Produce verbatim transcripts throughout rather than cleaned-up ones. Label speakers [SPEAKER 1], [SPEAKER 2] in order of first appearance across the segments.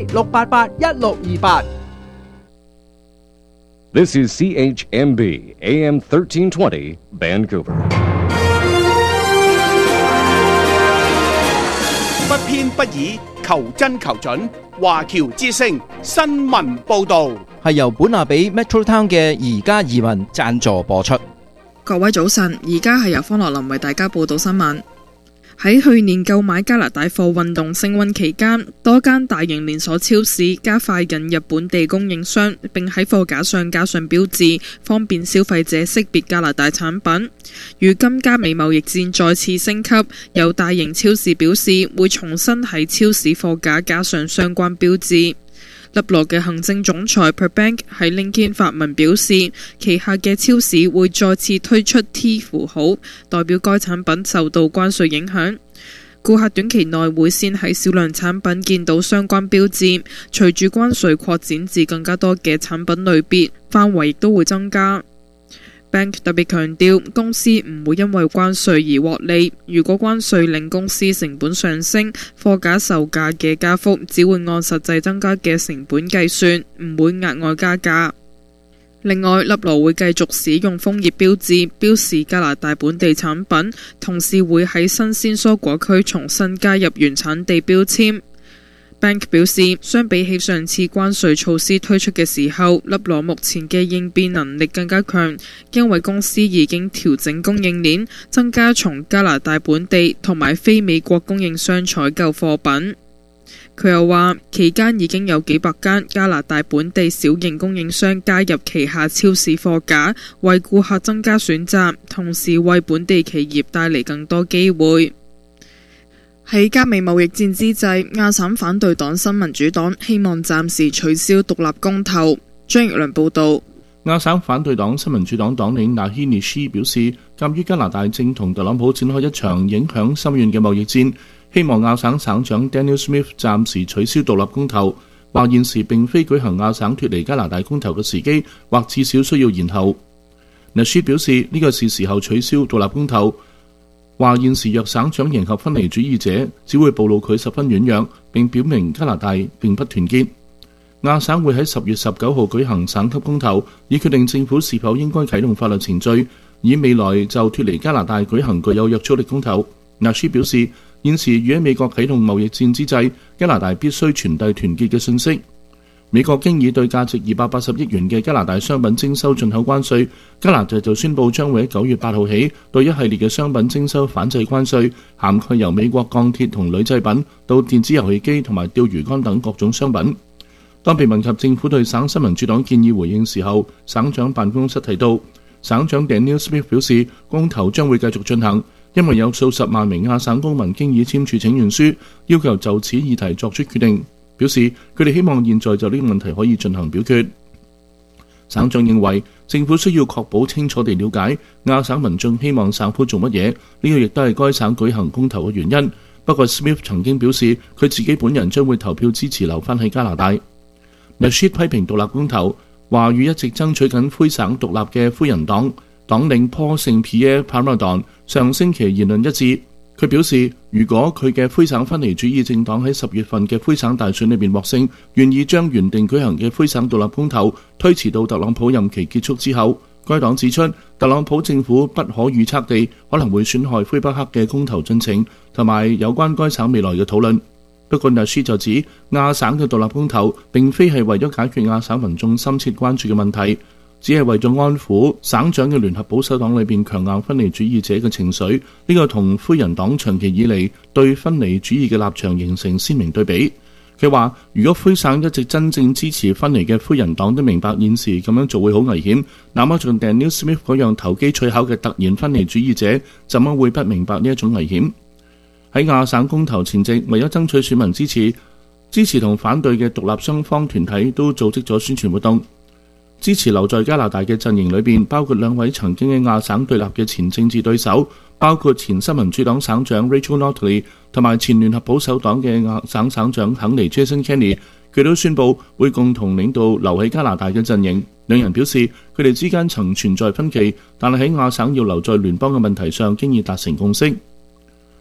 [SPEAKER 1] 六八八一六二八。
[SPEAKER 2] This is C H M B A M thirteen twenty Vancouver。
[SPEAKER 3] 不偏不倚，求真求準。華僑之聲新聞報導
[SPEAKER 4] 係由本亞比 Metro Town 嘅宜家移民贊助播出。
[SPEAKER 5] 各位早晨，而家係由方樂林為大家報道新聞。喺去年購買加拿大貨運動升溫期間，多間大型連鎖超市加快引入本地供應商，並喺貨架上加上標誌，方便消費者識別加拿大產品。如今加美貿易戰再次升級，有大型超市表示會重新喺超市貨架加上相關標誌。立羅嘅行政總裁 Perbank 喺 LinkedIn 發文表示，旗下嘅超市會再次推出 T 符號，代表該產品受到關稅影響。顧客短期內會先喺少量產品見到相關標誌，隨住關稅擴展至更加多嘅產品類別，範圍亦都會增加。Bank 特別強調，公司唔會因為關稅而獲利。如果關稅令公司成本上升，貨架售價嘅加幅只會按實際增加嘅成本計算，唔會額外加價。另外，立羅會繼續使用楓葉標誌標示加拿大本地產品，同時會喺新鮮蔬果區重新加入原產地標籤。Bank 表示，相比起上次關稅措施推出嘅時候，立羅目前嘅應變能力更加強，因為公司已經調整供應鏈，增加從加拿大本地同埋非美國供應商採購貨品。佢又話，期間已經有幾百間加拿大本地小型供應商加入旗下超市貨架，為顧客增加選擇，同時為本地企業帶嚟更多機會。喺加美貿易戰之際，亞省反對黨新民主黨希望暫時取消獨立公投。張奕良報導。
[SPEAKER 6] 亞省反對黨新民主黨黨領納希尼斯表示，鑑於加拿大正同特朗普展開一場影響深遠嘅貿易戰，希望亞省省長 Daniel Smith 暫時取消獨立公投，話現時並非舉行亞省脫離加拿大公投嘅時機，或至少需要延後。納斯表示呢個是時候取消獨立公投，話現時若省長迎合分離主義者，只會暴露佢十分軟弱，並表明加拿大並不團結。亞省會喺十月十九號舉行省級公投，以決定政府是否應該啟動法律程序，以未來就脫離加拿大舉行具有約束力公投。納斯表示，現時與喺美國啟動貿易戰之際，加拿大必須傳遞團結嘅信息。美國經已對價值二百八十億元嘅加拿大商品徵收進口關稅，加拿大就宣布將會喺九月八號起對一系列嘅商品徵收反制關稅，涵蓋由美國鋼鐵同鋁製品到電子遊戲機同埋釣魚竿等各種商品。當被問及政府對省新民主黨建議回應時候，省長辦公室提到，省長 Daniel Smith 表示公投將會繼續進行，因為有數十萬名亞省公民經已簽署請願書，要求就此議題作出決定。表示佢哋希望現在就呢個問題可以進行表決。省長認為政府需要確保清楚地了解亞省民眾希望省府做乜嘢，呢個亦都係該省舉行公投嘅原因。不過 Smith 曾經表示佢自己本人將會投票支持留返喺加拿大。Nashid 批評獨立公投，話與一直爭取緊魁省獨立嘅魁人黨黨領 Paul Saint-Pierre Plamondon 上星期言論一致。佢表示，如果佢嘅魁省分離主義政黨喺十月份嘅魁省大選裏面獲勝，願意將原定舉行嘅魁省獨立公投推遲到特朗普任期結束之後。該黨指出，特朗普政府不可預測地可能會損害魁北克嘅公投進程，同埋有關該省未來嘅討論。不過納斯就指，亞省嘅獨立公投並非係為咗解決亞省民眾深切關注嘅問題，只係為咗安撫省長嘅聯合保守黨裏邊強硬分離主義者嘅情緒。呢個同魁人黨長期以嚟對分離主義嘅立場形成鮮明對比。佢話，如果魁省一直真正支持分離嘅魁人黨都明白現時咁樣做會好危險，那麼像 Daniel Smith 嗰樣投機取巧嘅突然分離主義者，怎麼會不明白呢一種危險？喺亞省公投前夕，為咗爭取選民支持，支持同反對嘅獨立雙方團體都組織咗宣傳活動。支持留在加拿大嘅陣營裏邊，包括兩位曾經喺亞省對立嘅前政治對手，包括前新民主黨省長 Rachel Notley 同埋前聯合保守黨嘅亞省省長肯尼 Jason Kenney， 佢都宣布會共同領導留喺加拿大嘅陣營。兩人表示，佢哋之間曾存在分歧，但係喺亞省要留在聯邦嘅問題上，經已達成共識。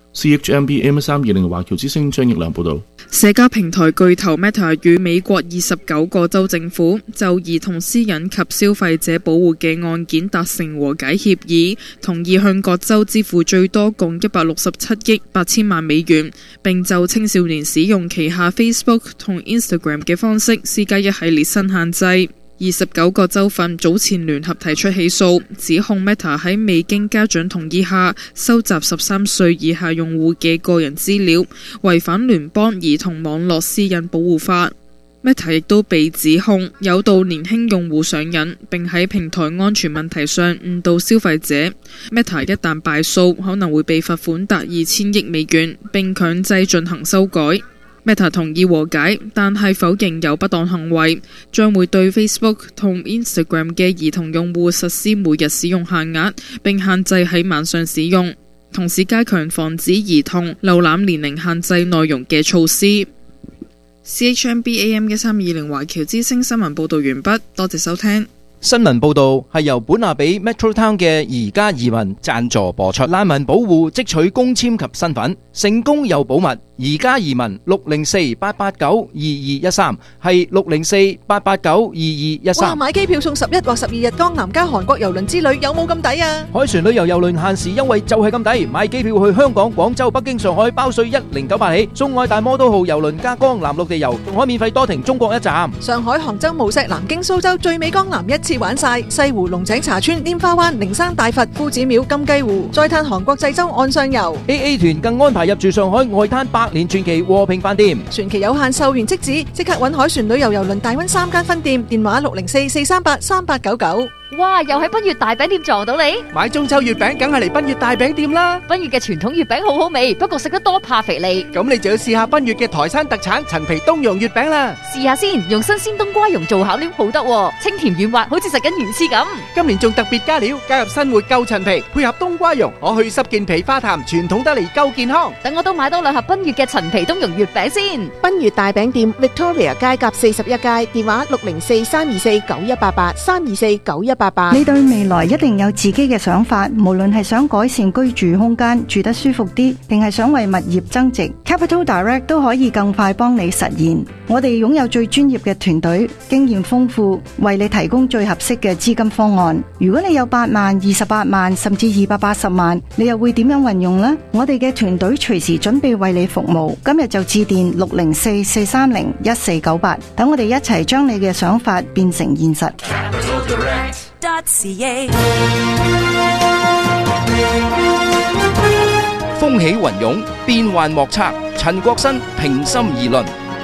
[SPEAKER 6] C H M B A M 三二零華僑之聲張益良報導。
[SPEAKER 5] 社交平台巨頭 Meta 與美國二十九個州政府就兒童私隱及消費者保護嘅案件達成和解協議，同意向各州支付最多共一百六十七億八千萬美元，並就青少年使用旗下 Facebook 同 Instagram 嘅方式施加一系列新限制。二十九個州份早前聯合提出起訴，指控 Meta 喺未經家長同意下收集十三歲以下用戶嘅個人資料，違反聯邦兒童網絡私隱保護法。Meta 亦都被指控誘導年輕用戶上癮，並喺平台安全問題上誤導消費者。Meta 一旦敗訴，可能會被罰款達二千億美元，並強制進行修改。Meta 同意和解，但係否認有不當行為，將會對 Facebook 同 Instagram 嘅兒童用戶實施每日使用限額，並限制喺晚上使用，同時加強防止兒童瀏覽年齡限制內容嘅措施。C H M B A M 一三二零華僑之聲新聞報道完畢，多謝收聽。
[SPEAKER 4] 新聞報導係由本亞比 Metro Town 嘅宜家移民贊助播出。難民保護即取公簽及身份，成功又保密。宜家移民六零四八八九二二一三係六零四八八九二二一三。
[SPEAKER 7] 哇！買機票送十一或十二日江南加韓國郵輪之旅，有冇咁抵啊？
[SPEAKER 4] 海船旅遊郵輪限時優惠就係咁抵，買機票去香港、廣州、北京、上海包稅一零九八起，送愛大摩都號郵輪加江南陸地遊，仲可免費多停中國一站。
[SPEAKER 7] 上海、杭州、無錫、南京、蘇州、最美江南一次玩晒，西湖、龍井茶村、拈花灣、靈山大佛、夫子廟、金雞湖，再嘆韓國濟州岸上遊。
[SPEAKER 4] A A 團更安排入住上海外灘百年傳奇和平飯店，
[SPEAKER 7] 傳奇有限，售完即止，即刻搵海船旅遊郵輪大溫三間分店，電話六零四四三八三八九九。
[SPEAKER 8] 哇！又喺賓悅大餅店撞到你，
[SPEAKER 1] 買中秋月餅梗係嚟賓悅大餅店啦。
[SPEAKER 8] 賓悅嘅傳統月餅好好味，不過食得多怕肥膩。
[SPEAKER 1] 咁你就要試下賓悅嘅台山特產陳皮冬蓉月餅啦。
[SPEAKER 8] 試下先，用新鮮冬瓜蓉做巧料好得，清甜軟滑，好似食緊魚翅咁。
[SPEAKER 1] 今年仲特別加料，加入新活夠陳皮，配合冬瓜蓉，可去濕健脾化痰，傳統得嚟夠健康。
[SPEAKER 8] 等我都買多兩盒賓悅嘅陳皮冬蓉月餅先。
[SPEAKER 9] 賓悅大餅店 Victoria 街甲四十一街，電話六零四三二四九一八八三二四九一八八。
[SPEAKER 10] 你對未來一定有自己嘅想法，無論係想改善居住空間，住得舒服啲，定係想為物業增值， Capital Direct 都可以更快幫你實現。我哋擁有最專業嘅團隊，經驗豐富，為你提供最合適嘅資金方案。如果你有八萬、二十八萬，甚至二百八十萬，你又會點樣運用呢？我哋嘅團隊隨時準備為你服務。今日就致電六零四四三零一四九八，等我哋一齊將你嘅想法變成現實。
[SPEAKER 4] 風起雲湧，變幻莫測。陳國新平心而論。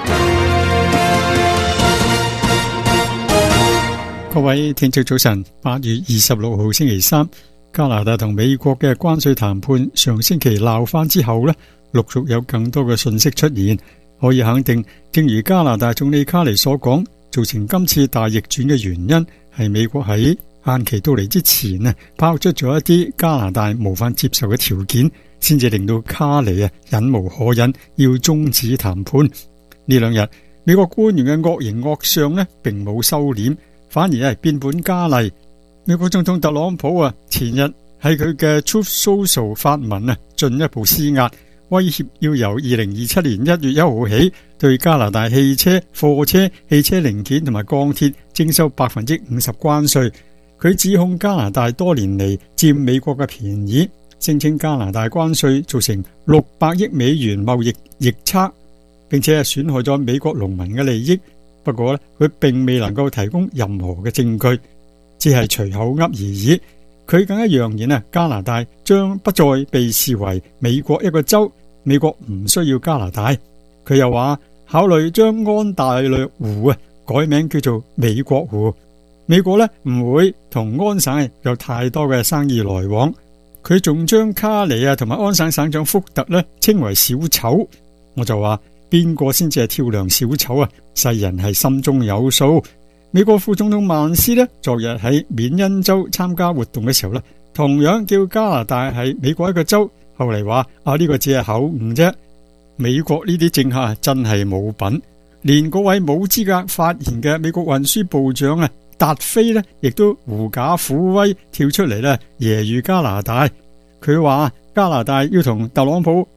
[SPEAKER 11] 各位聽眾早晨，八月二十六號星期三，加拿大同美國嘅關稅談判上星期鬧翻之後呢，陸續有更多嘅信息出現。可以肯定，正如加拿大總理卡尼所講，造成今次大逆轉嘅原因係美國喺限期到嚟之前啊，拋出咗一啲加拿大無法接受嘅條件，先至令到卡尼啊忍無可忍，要終止談判。呢兩日美國官員嘅惡形惡相呢並冇收斂，反而係變本加厲。美國總統特朗普啊，前日喺佢嘅 Truth Social 發文啊，進一步施壓，威脅要由二零二七年一月一號起，對加拿大汽車、貨車、汽車零件同埋鋼鐵徵收百分之五十關稅。佢指控加拿大多年嚟佔美國嘅便宜，聲稱加拿大關稅造成六百億美元貿易逆差，並且係損害咗美國農民嘅利益。不過咧，佢並未能夠提供任何嘅證據，只係隨口噏而已。佢更加揚言啊，加拿大將不再被視為美國一個州，美國唔需要加拿大。佢又話考慮將安大略湖啊改名叫做美國湖。美國呢唔會同安省有太多嘅生意來往。佢仲將卡尼啊同埋安省省長福特呢稱為小丑。我就話邊個先至係跳梁小丑啊？世人係心中有數。美國副總統曼斯呢昨日喺緬因州參加活動嘅時候呢，同樣叫加拿大係美國一個州。後嚟話啊呢個只係口誤啫。美國呢啲政客真係冇品，連嗰位冇資格發言嘅美國運輸部長啊達菲呢亦都狐假虎威跳出嚟呢揶揄加拿大。佢話加拿大要同特朗普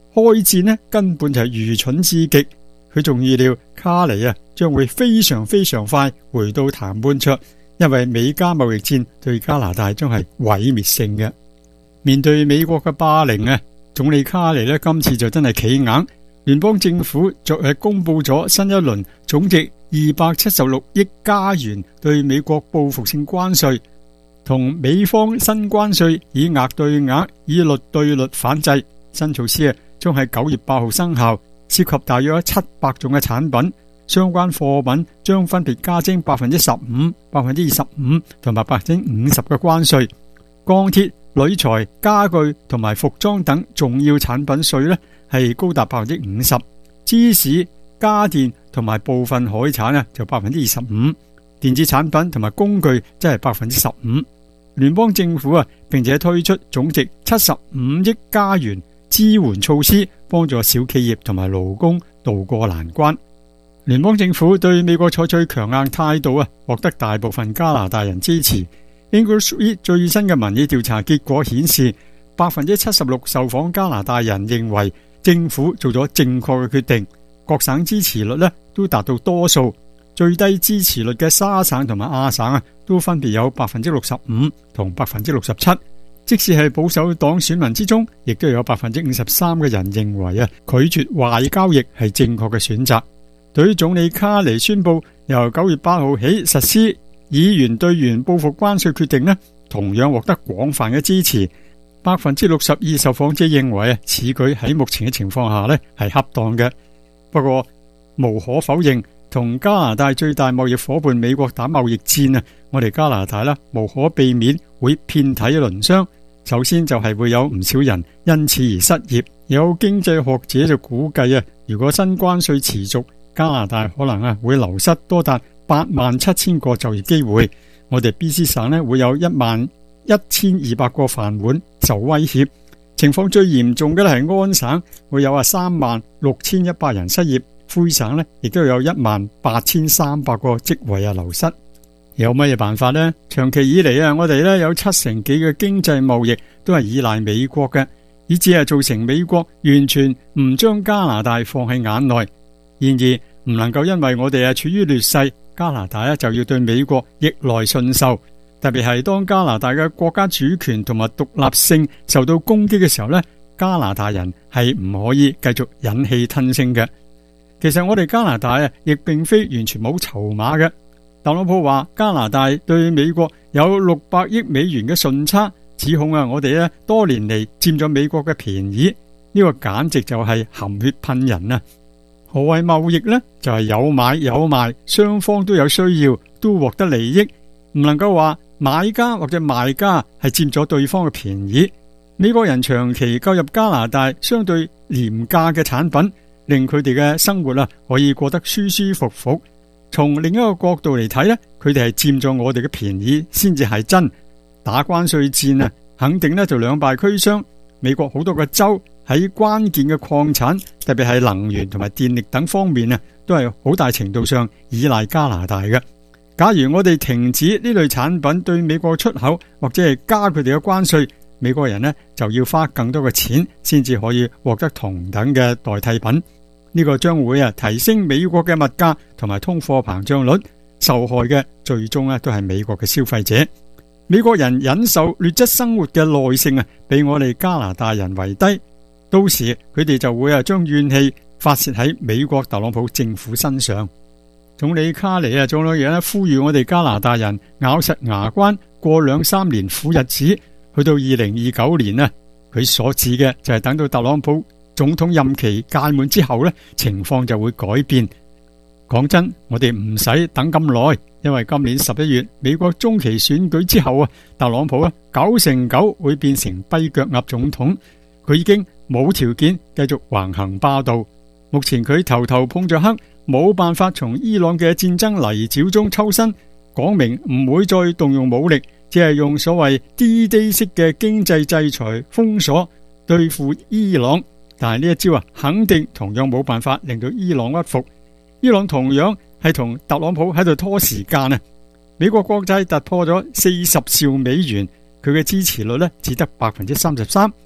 [SPEAKER 11] 開戰呢根本就係愚蠢至極。佢仲預料卡尼啊將會非常非常快回到談判桌，因為美加貿易戰對加拿大將係毀滅性嘅。面對美國嘅霸凌啊，總理卡尼呢今次就真係企硬。聯邦政府昨日公布咗新一輪總值二百七十六億加元對美國報復性關稅，同美方新關稅以額對額、以律對律反制。新措施啊，將喺九月八號生效，涉及大約七百種嘅產品，相關貨品將分別加徵百分之十五、百分之二十五同埋百分之五十嘅關稅。鋼鐵、鋁材、家具同埋服裝等重要產品稅呢係高達百分之五十，芝士、家電同埋部分海產啊就百分之二十五，電子產品同埋工具即係百分之十五。聯邦政府啊，並且推出總值七十五億加元支援措施，幫助小企業同埋勞工渡過難關。聯邦政府對美國採取強硬態度啊，獲得大部分加拿大人支持。English Read 最新嘅民意調查結果顯示，百分之七十六受訪加拿大人認為政府做咗正確嘅決定，各省支持率呢都達到多數，最低支持率嘅沙省同埋亞省啊，都分別有百分之六十五同百分之六十七。即使係保守黨選民之中，亦都有百分之五十三嘅人認為啊，拒絕壞交易係正確嘅選擇。對於總理卡尼宣布由九月八號起實施以元對元報復關稅決定呢，同樣獲得廣泛嘅支持。百分之六十二受訪者認為啊，此舉喺目前嘅情況下呢係恰當嘅。不過無可否認，同加拿大最大貿易夥伴美國打貿易戰啊，我哋加拿大啦無可避免會遍體鱗傷。首先就係會有唔少人因此而失業。有經濟學者就估計啊，如果新關稅持續，加拿大可能啊會流失多達八萬七千個就業機會。我哋 B C 省呢會有一萬一千二百個飯碗受威脅。情況最嚴重嘅咧係安省，會有啊三萬六千一百人失業。魁省呢亦都有一萬八千三百個職位啊流失。有乜嘢辦法呢？長期以嚟啊，我哋呢有七成幾嘅經濟貿易都係依賴美國嘅，以致係造成美國完全唔將加拿大放喺眼內。然而唔能夠因為我哋係處於劣勢，加拿大就要對美國逆來順受。特別係當加拿大嘅國家主權同埋獨立性受到攻擊嘅時候呢，加拿大人係唔可以繼續忍氣吞聲嘅。其實我哋加拿大啊，亦並非完全冇籌碼嘅。特朗普話加拿大對美國有六百億美元嘅順差，指控啊我哋咧多年嚟佔咗美國嘅便宜，呢個簡直就係含血噴人啊！何謂貿易呢？就係有買有賣，雙方都有需要，都獲得利益，唔能夠話買家或者賣家係佔咗對方嘅便宜。美國人長期購入加拿大相對廉價嘅產品，令佢哋嘅生活啊可以過得舒舒服服。從另一個角度嚟睇呢，佢哋係佔咗我哋嘅便宜先至係真。打關稅戰啊，肯定呢就兩敗俱傷。美國好多個州喺關鍵嘅礦產，特別係能源同埋電力等方面啊，都係好大程度上依賴加拿大嘅。假如我哋停止呢類產品對美國出口，或者係加佢哋嘅關稅，美國人呢就要花更多嘅錢先至可以獲得同等嘅代替品。呢個將會啊提升美國嘅物價同埋通貨膨脹率，受害嘅最終啊都係美國嘅消費者。美國人忍受劣質生活嘅耐性啊，比我哋加拿大人為低。到時佢哋就會啊將怨氣發洩喺美國特朗普政府身上。總理卡尼啊，仲有嘢咧，呼籲我哋加拿大人咬實牙關過兩三年苦日子，去到二零二九年啊，佢所指嘅就係等到特朗普總統任期屆滿之後呢，情況就會改變。講真，我哋唔使等咁耐，因為今年十一月美國中期選舉之後啊，特朗普啊九成九會變成跛腳鴨總統，佢已經冇條件繼續橫行霸道。目前佢頭頭碰着黑，冇辦法從伊朗嘅戰爭泥沼中抽身，講明唔會再動用武力，只係用所謂 D-Day 式嘅經濟制裁封鎖對付伊朗。但係呢一招啊，肯定同樣冇辦法令到伊朗屈服。伊朗同樣係同特朗普喺度拖時間啊！美國國債突破咗四十兆美元，佢嘅支持率呢只得百分之三十三。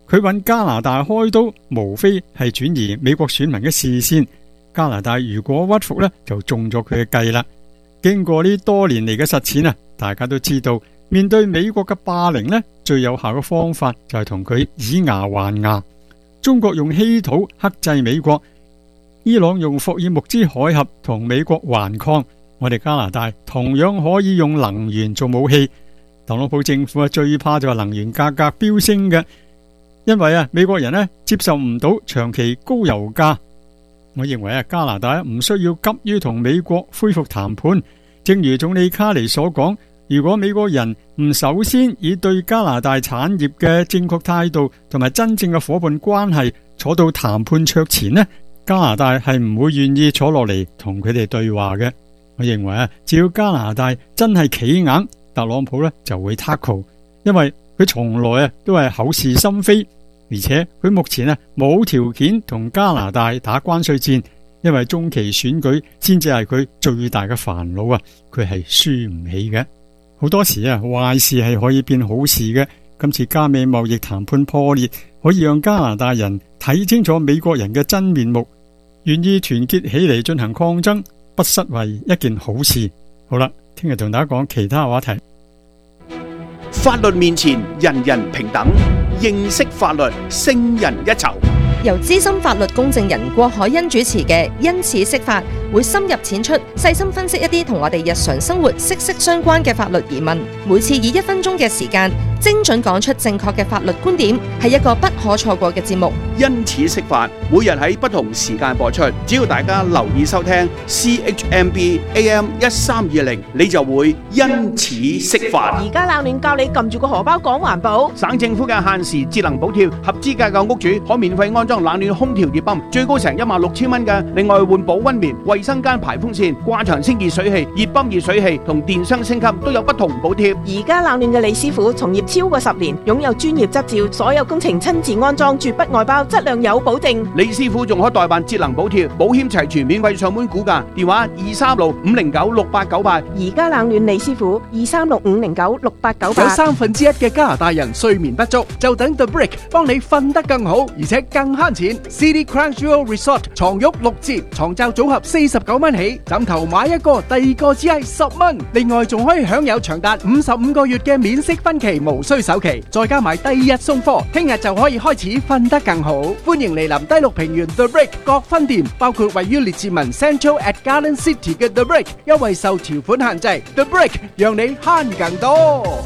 [SPEAKER 11] 佢揾加拿大開刀，無非係轉移美國選民嘅視線。加拿大如果屈服呢，就中咗佢嘅計啦。經過呢多年嚟嘅實踐啊，大家都知道面對美國嘅霸凌呢，最有效嘅方法就係同佢以牙還牙。中國用稀土克制美國，伊朗用霍爾木茲海峽同美國頑抗，我哋加拿大同樣可以用能源做武器。特朗普政府啊，最怕就係能源價格飆升嘅，因為啊美國人呢接受唔到長期高油價。我認為啊，加拿大唔需要急於同美國恢復談判。正如總理卡尼所講，如果美國人唔首先以對加拿大產業嘅正確態度同埋真正嘅夥伴關係坐到談判桌前呢，加拿大係唔會願意坐落嚟同佢哋對話嘅。我認為啊，只要加拿大真係企硬，特朗普呢就會 tackle， 因為佢從來啊都係口是心非。而且佢目前啊冇條件同加拿大打關稅戰，因為中期選舉先至係佢最大嘅煩惱啊！佢係輸唔起嘅。好多時啊，壞事係可以變好事嘅。今次加美貿易談判破裂，可以讓加拿大人睇清楚美國人嘅真面目，願意團結起嚟進行抗爭，不失為一件好事。好啦，聽日同大家講其他話題。
[SPEAKER 3] 法律面前人人平等，認識法律勝人一籌。
[SPEAKER 12] 由資深法律公證人郭海欣主持嘅《因此釋法》，會深入淺出，細心分析一啲同我哋日常生活息息相關嘅法律疑問。每次以一分鐘嘅時間，精準講出正確嘅法律觀點，係一個不可錯過嘅節目。
[SPEAKER 3] 因此釋法，每日喺不同時間播出，只要大家留意收聽 C H M B A M 一三二零，你就會因此釋法。
[SPEAKER 9] 而家冷暖教你撳住個荷包講環保。
[SPEAKER 3] 省政府嘅限時節能補貼，合資格嘅屋主可免費安裝冷暖空調熱泵，最高成一萬六千蚊嘅。另外換保溫棉、衛生間排風扇、掛牆清熱水器、熱泵熱水器同電箱升級都有不同補貼。
[SPEAKER 9] 而家冷暖嘅李師傅從業超過十年，擁有專業執照，所有工程親自安裝，絕不外包，質量有保證。
[SPEAKER 3] 李師傅仲可代辦節能補貼，保險齊全，免費上門估價，電話二三六五零九六八九八。
[SPEAKER 9] 而家冷暖李師傅二三六五零九六八九八。
[SPEAKER 1] 有三分之一嘅加拿大人睡眠不足，就等 The Brick 幫你瞓得更好，而且更慳錢。City Crunchyroll Resort 床褥六折，床罩組合四十九蚊起，枕頭買一個，第二個只係十蚊。另外仲可以享有長達五十五個月嘅免息分期，無需首期，再加埋第二日送貨，聽日就可以開始瞓得更好。歡迎嚟臨低六平原 The Brick 各分店，包括位於列治文 Central at Garden City 嘅 The Brick， 優惠受條款限制。The Brick 讓你慳更多。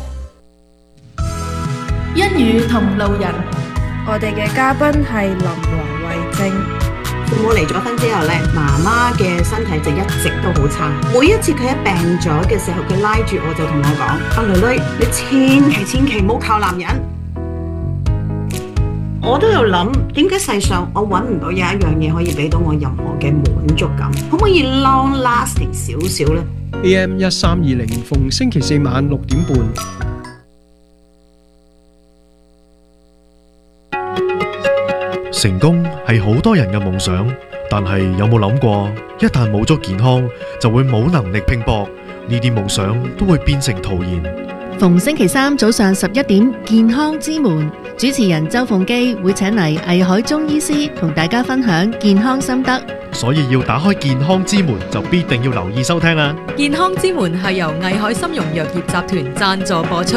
[SPEAKER 13] 一語同路人，
[SPEAKER 5] 我哋嘅嘉賓係林王慧晶。
[SPEAKER 14] 父母離咗婚之後咧，媽媽嘅身體就一直都好差。每一次佢一病咗嘅時候，佢拉住我就同我講：阿女女，你千祈千祈唔好靠男人。我都有諗，點解世上我揾唔到有一樣嘢可以俾到我任何嘅滿足感？可唔可以 long lasting 少少呢？
[SPEAKER 15] A M 一三二零，逢星期四晚六點半。
[SPEAKER 16] 成功係好多人嘅夢想，但係有冇諗過，一旦冇咗健康，就會冇能力拼搏，呢啲夢想都會變成徒然。
[SPEAKER 17] 逢星期三早上十一點，健康之門主持人周鳳基會請嚟藝海中醫師同大家分享健康心得，
[SPEAKER 16] 所以要打開健康之門，就必定要留意收聽啦。
[SPEAKER 18] 健康之門係由藝海參茸藥業集團贊助播出。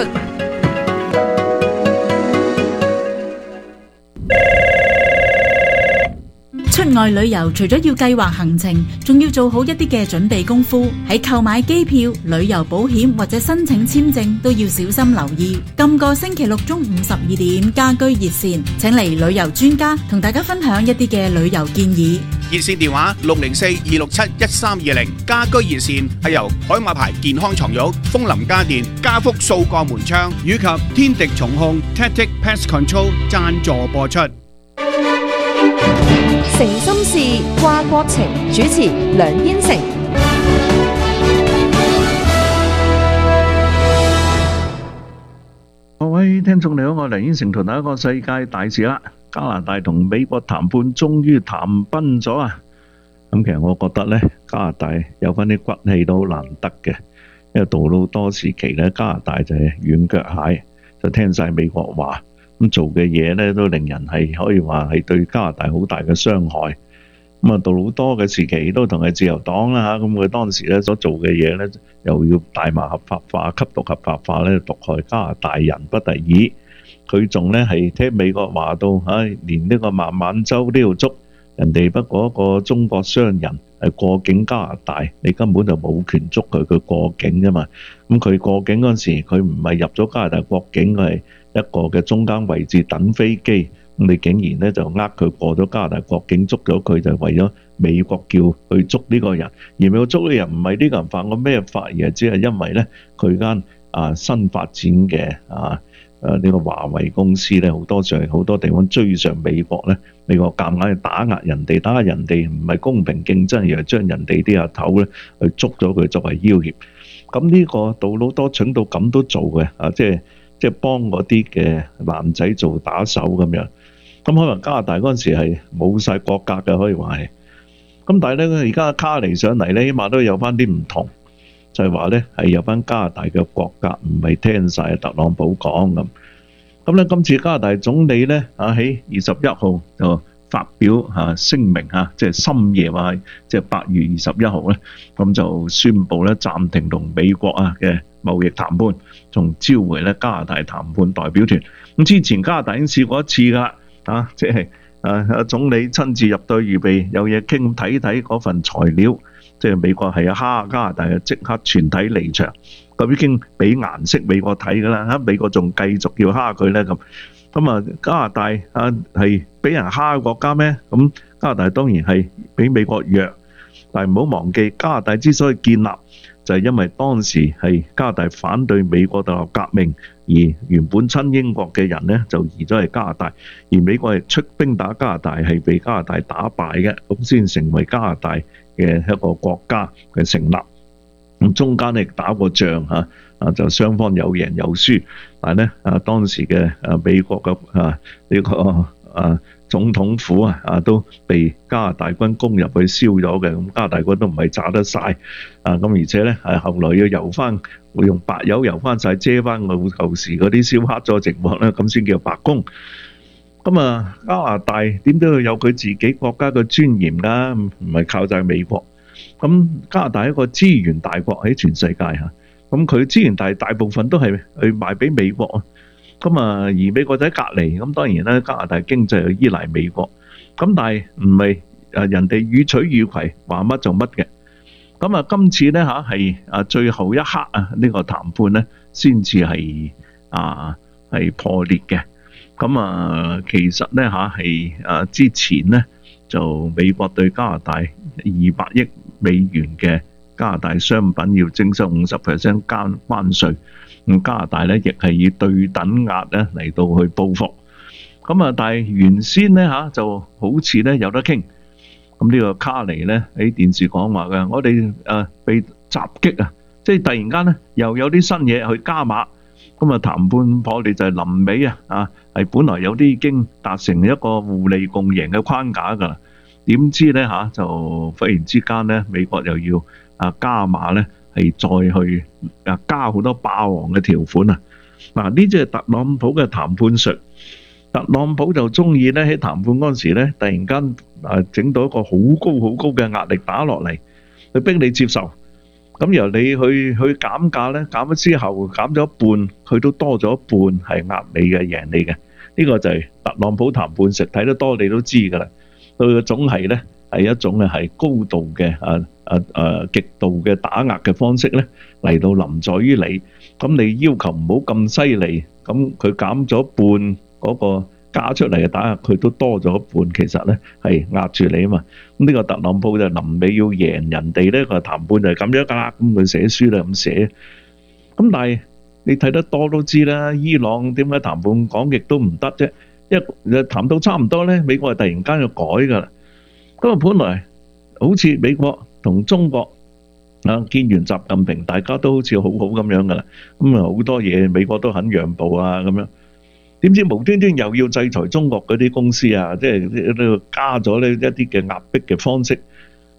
[SPEAKER 13] 出外旅遊除咗要計劃行程，仲要做好一啲嘅準備功夫。喺購買機票、旅遊保險或者申請簽證都要小心留意。今個星期六中午十二點，家居熱線請嚟旅遊專家同大家分享一啲嘅旅遊建議。
[SPEAKER 3] 熱線電話六零四二六七一三二零，家居熱線係由海馬牌健康床褥、楓林家電、家福數個門窗以及天敵蟲控 Tactic Pest Control 贊助播出。
[SPEAKER 12] 誠心事，掛國情，主持梁燕成。
[SPEAKER 19] 各位聽眾你好，我係梁燕成，同大家講世界大事啦。加拿大同美國談判終於談崩咗啊！咁其實我覺得咧，加拿大有翻啲骨氣都好難得嘅，因為杜魯多時期咧，加拿大就係軟腳蟹，就聽晒美國話。咁咁做嘅嘢咧都令人係可以話係對加拿大好大嘅傷害。咁啊，杜魯多嘅時期都同係自由黨啦嚇，咁佢當時咧所做嘅嘢咧，又要大麻合法化、吸毒合法化咧，毒害加拿大人不得已。佢仲咧係聽美國話到，唉，連呢個孟晚舟都要捉，人哋不過一個中國商人係過境加拿大，你根本就冇權捉佢，佢過境啫嘛。咁佢過境嗰陣時，佢唔係入咗加拿大國境，佢係一個嘅中間位置等飛機。咁你竟然咧就呃佢過咗加拿大國境，捉咗佢，就係為咗美國叫去捉呢個人，而美國捉呢個人唔係呢個人犯過咩法，而係只係因為咧佢間啊新發展嘅啊誒呢個華為公司咧，好多上好多地方追上美國咧，美國夾硬去打壓人哋，打壓人哋唔係公平競爭，而係將人哋啲阿頭咧去捉咗佢作為要挾。咁呢個杜魯多蠢到咁都做嘅啊，即係即係幫嗰啲嘅男仔做打手咁樣。咁可能加拿大嗰陣時係冇晒國格嘅，可以話係。咁但係咧，而家卡尼上嚟咧，起碼都有翻啲唔同，就係話咧係有翻加拿大嘅國格，唔係聽晒特朗普講咁。咁咧，今次加拿大總理咧啊喺二十一號就發表嚇聲明嚇，即係深夜話，即係八月二十一號咧，咁就宣布咧暫停同美國啊嘅貿易談判，仲召回咧加拿大談判代表團。咁之前加拿大已經試過一次㗎。啊，即係啊，啊總理親自入到預備有嘢傾，睇睇嗰份材料，即係美國係蝦加拿大嘅，即刻全體離場。咁已經俾顏色美國睇㗎啦，嚇美國仲繼續要蝦佢咧咁。咁啊，加拿大啊係俾人蝦嘅國家咩？咁加拿大當然係比美國弱，但係唔好忘記加拿大之所以建立，就係因為當時係加拿大反對美國獨立革命。而原本親英國嘅人呢，就移咗去加拿大，而美國係出兵打加拿大，係被加拿大打敗嘅，咁先成為加拿大嘅一個國家嘅成立。咁中間咧打過仗嚇，啊就雙方有贏有輸，但係咧啊當時嘅啊美國嘅啊呢個啊總統府啊啊都被加拿大軍攻入去燒咗嘅，咁加拿大軍都唔係炸得晒啊，咁而且咧係後來要油翻。會用白油油翻晒遮翻個舊時嗰啲燒黑咗情況咧，咁先叫白宮。咁啊，加拿大點都要有佢自己國家嘅尊嚴噶，唔係靠晒美國。咁加拿大係一個資源大國喺全世界嚇，咁佢資源大大部分都係去賣俾美國啊。咁啊，而美國就喺隔離，咁當然咧加拿大經濟係依賴美國。咁但係唔係誒人哋予取予攜，話乜就乜嘅。咁啊，今次咧嚇係啊最後一刻啊，呢個談判咧先至係啊係破裂嘅。咁啊，其實咧嚇係啊之前咧就美國對加拿大二百億美元嘅加拿大商品要徵收五十 percent 關關稅，咁加拿大咧亦係以對等額咧嚟到去報復。咁啊，但係原先咧嚇就好似咧有得傾。咁呢個卡尼咧喺電視講話嘅，我哋誒被襲擊啊，即係突然間咧又有啲新嘢去加碼，咁啊談判破裂就係臨尾啊，啊係本來有啲已經達成一個互利共贏嘅框架㗎啦，點知咧嚇就忽然之間咧美國又要啊加碼咧，係再去啊加好多霸王嘅條款啊，嗱呢啲係特朗普嘅談判術。特朗普就中意咧喺談判嗰陣時咧，突然間啊整到一個好高好高嘅壓力打落嚟，去逼你接受。咁由你去去減價咧，減咗之後減咗一半，佢都多咗一半係壓你嘅贏你嘅。呢個就係特朗普談判術，睇得多你都知㗎啦。佢嘅總係咧係一種嘅係高度嘅啊啊啊極度嘅打壓嘅方式咧嚟到臨在於你。咁你要求唔好咁犀利，咁佢減咗一半。嗰個加出嚟嘅打壓，佢都多咗一半，其實咧係壓住你啊嘛。咁呢個特朗普就臨尾要贏人哋咧，個談判就係咁樣㗎啦。咁佢寫書咧咁寫。咁但係你睇得多都知啦，伊朗點解談判講極都唔得啫？一談到差唔多咧，美國係突然間要改㗎啦。咁啊，本來好似美國同中國啊見完習近平，大家都好似好好咁樣㗎啦。咁啊好多嘢美國都肯讓步啊咁樣。點知無端端又要制裁中國嗰啲公司啊？即係呢度加咗呢一啲嘅壓迫嘅方式，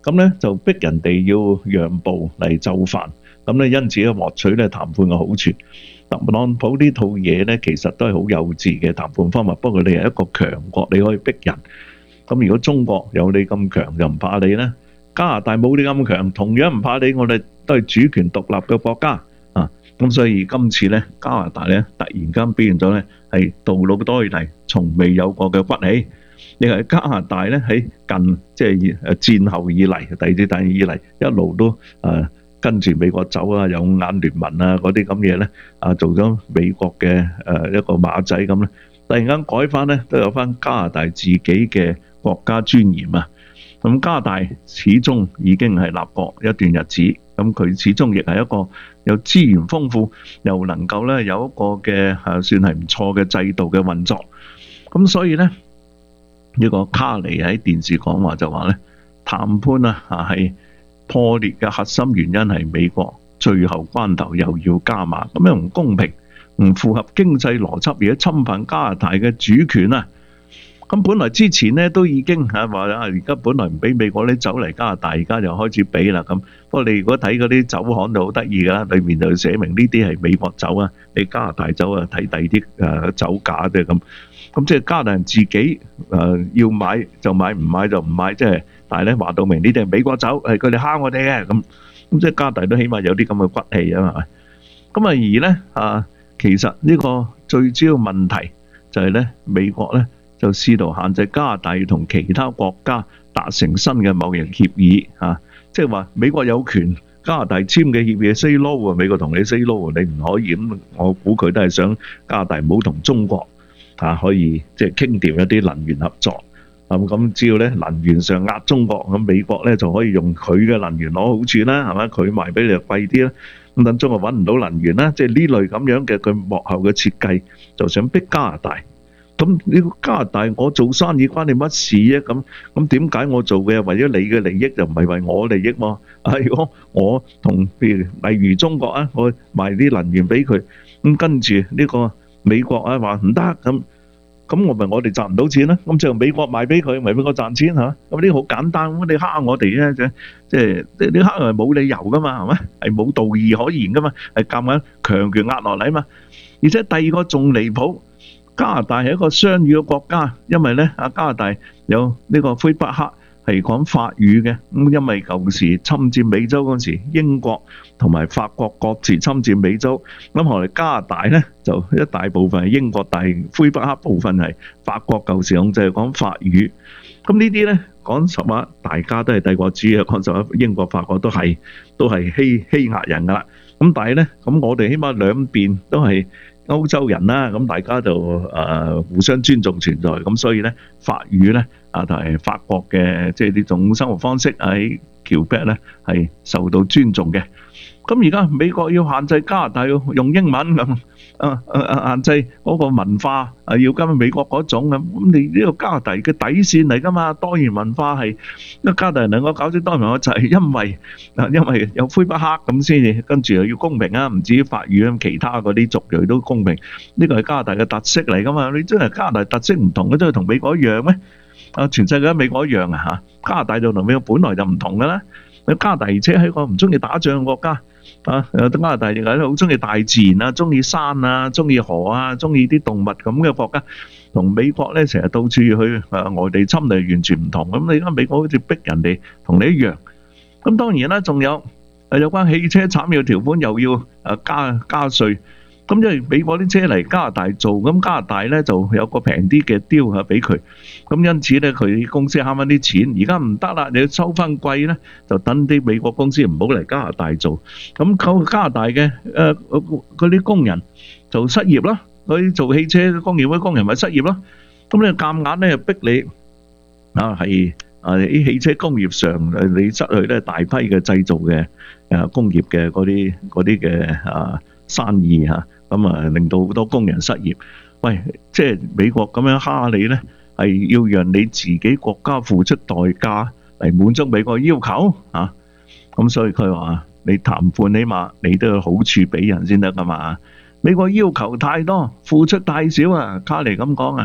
[SPEAKER 19] 咁咧就逼人哋要讓步嚟就範，咁咧因此咧獲取咧談判嘅好處。特朗普呢套嘢咧其實都係好幼稚嘅談判方法，不過你係一個強國，你可以逼人。咁如果中國有你咁強就唔怕你咧，加拿大冇你咁強，同樣唔怕你，我哋都係主權獨立嘅國家啊。咁所以今次咧加拿大咧突然間表現咗咧係杜魯多以嚟從未有過嘅骨氣。亦係加拿大咧喺近即係誒戰後以嚟，第二次大戰以嚟一路都誒跟住美國走啊，有五眼聯盟啊嗰啲咁嘢咧啊，做咗美國嘅誒一個馬仔咁咧，突然間改翻咧都有翻加拿大自己嘅國家尊嚴啊！咁加拿大始終已經係立國一段日子，咁佢始終亦係一個有資源豐富，又能夠咧有一個嘅誒算係唔錯嘅制度嘅運作，咁所以咧。呢個卡尼喺電視講話就話咧，談判啊啊係破裂嘅核心原因係美國最後關頭又要加碼，咁樣唔公平，唔符合經濟邏輯，而且侵犯加拿大嘅主權啊！咁本來之前咧都已經嚇話啊，而家本來唔俾美國啲酒嚟加拿大，而家就開始俾啦咁。不過你如果睇嗰啲酒行就好得意㗎啦，裏面就寫明呢啲係美國酒啊，你加拿大酒啊睇第二啲誒酒架啫咁。咁即係加拿大人自己誒、呃、要買就買，唔買就唔買，即係但係咧話到明呢啲係美國酒，係佢哋蝦我哋嘅咁。咁即係加拿大都起碼有啲咁嘅骨氣啊嘛。咁啊而咧啊，其實呢個最主要問題就係咧美國咧就試圖限制加拿大同其他國家達成新嘅貿易協議啊，即係話美國有權加拿大簽嘅協議 say no 喎，美國同你 say no 喎，你唔可以咁。我估佢都係想加拿大唔好同中國。啊，可以即係傾掂一啲能源合作，咁咁只要咧能源上壓中國，咁美國咧就可以用佢嘅能源攞好處啦，係咪？佢賣俾你就貴啲啦，咁等中國揾唔到能源啦，即係呢類咁樣嘅佢幕後嘅設計，就想逼加拿大。咁呢個加拿大我做生意關你乜事啊？咁咁點解我做嘅係為咗你嘅利益，就唔係為我利益喎？啊，如果我同譬如例如中國啊，我賣啲能源俾佢，咁跟住呢個。美國啊話唔得咁，咁我咪我哋賺唔到錢啦。咁就美國賣俾佢，咪俾我賺錢嚇。咁呢個好簡單，咁你蝦我哋啫，即係即係你你蝦係冇理由噶嘛，係咪？係冇道義可言噶嘛，係夾硬強權壓落嚟嘛。而且第二個仲離譜，加拿大係一個雙語嘅國家，因為咧啊加拿大有呢個魁北克係講法語嘅，咁因為舊時侵佔美洲嗰陣時，英國同埋法國各自侵佔美洲，咁後來加拿大咧就一大部分係英國，但係魁北克部分係法國舊時控制，講法語。咁呢啲咧講實話，大家都係帝國主義，講實話，英國、法國都係都係欺欺壓人噶啦。咁但係咧，咁我哋起碼兩邊都係歐洲人啦，咁大家就誒互相尊重存在，咁所以咧法語咧啊同埋法國嘅即係呢種生活方式喺橋北咧係受到尊重嘅。咁而家美國要限制加拿大要用英文咁，啊啊限制嗰個文化啊要跟美國嗰種咁，咁你呢個加拿大嘅底線嚟噶嘛？多元文化係，因為加拿大人能夠搞出多元文化就係因為啊因為有魁北克咁先至，跟住又要公平啊，唔至於法語咁，其他嗰啲族裔都公平，呢個係加拿大嘅特色嚟噶嘛？你真係加拿大特色唔同嘅，真係同美國一樣咩？啊，全世界美國一樣啊嚇，加拿大就同美國本來就唔同噶啦。加拿大而且係一個唔中意打仗嘅國家。啊！加拿大亦係好中意大自然啊，中意山啊，中意河啊，中意啲動物咁嘅國家，同美國咧成日到處去誒外地侵略完全唔同。咁你而家美國好似逼人哋同你一樣。咁當然啦，仲有誒有關汽車產業條款又要誒加加稅。咁因為美國啲車嚟加拿大做，咁加拿大咧就有個平啲嘅 deal 俾佢，咁因此咧佢公司慳翻啲錢。而家唔得啦，你要收翻貴咧，就等啲美國公司唔好嚟加拿大做。咁靠加拿大嘅誒嗰啲工人就失業啦，嗰啲做汽車工業嗰啲工人咪失業咯。咁你夾硬咧又逼你啊係啊啲汽車工業上誒你失去咧大批嘅製造嘅誒工業嘅嗰啲嗰啲嘅啊生意嚇。咁啊，令到好多工人失業。喂，即係美國咁樣蝦你咧，係要讓你自己國家付出代價嚟滿足美國要求啊。咁所以佢話：你談判起碼你都有好處俾人先得噶嘛。美國要求太多，付出太少啊。卡尼咁講啊，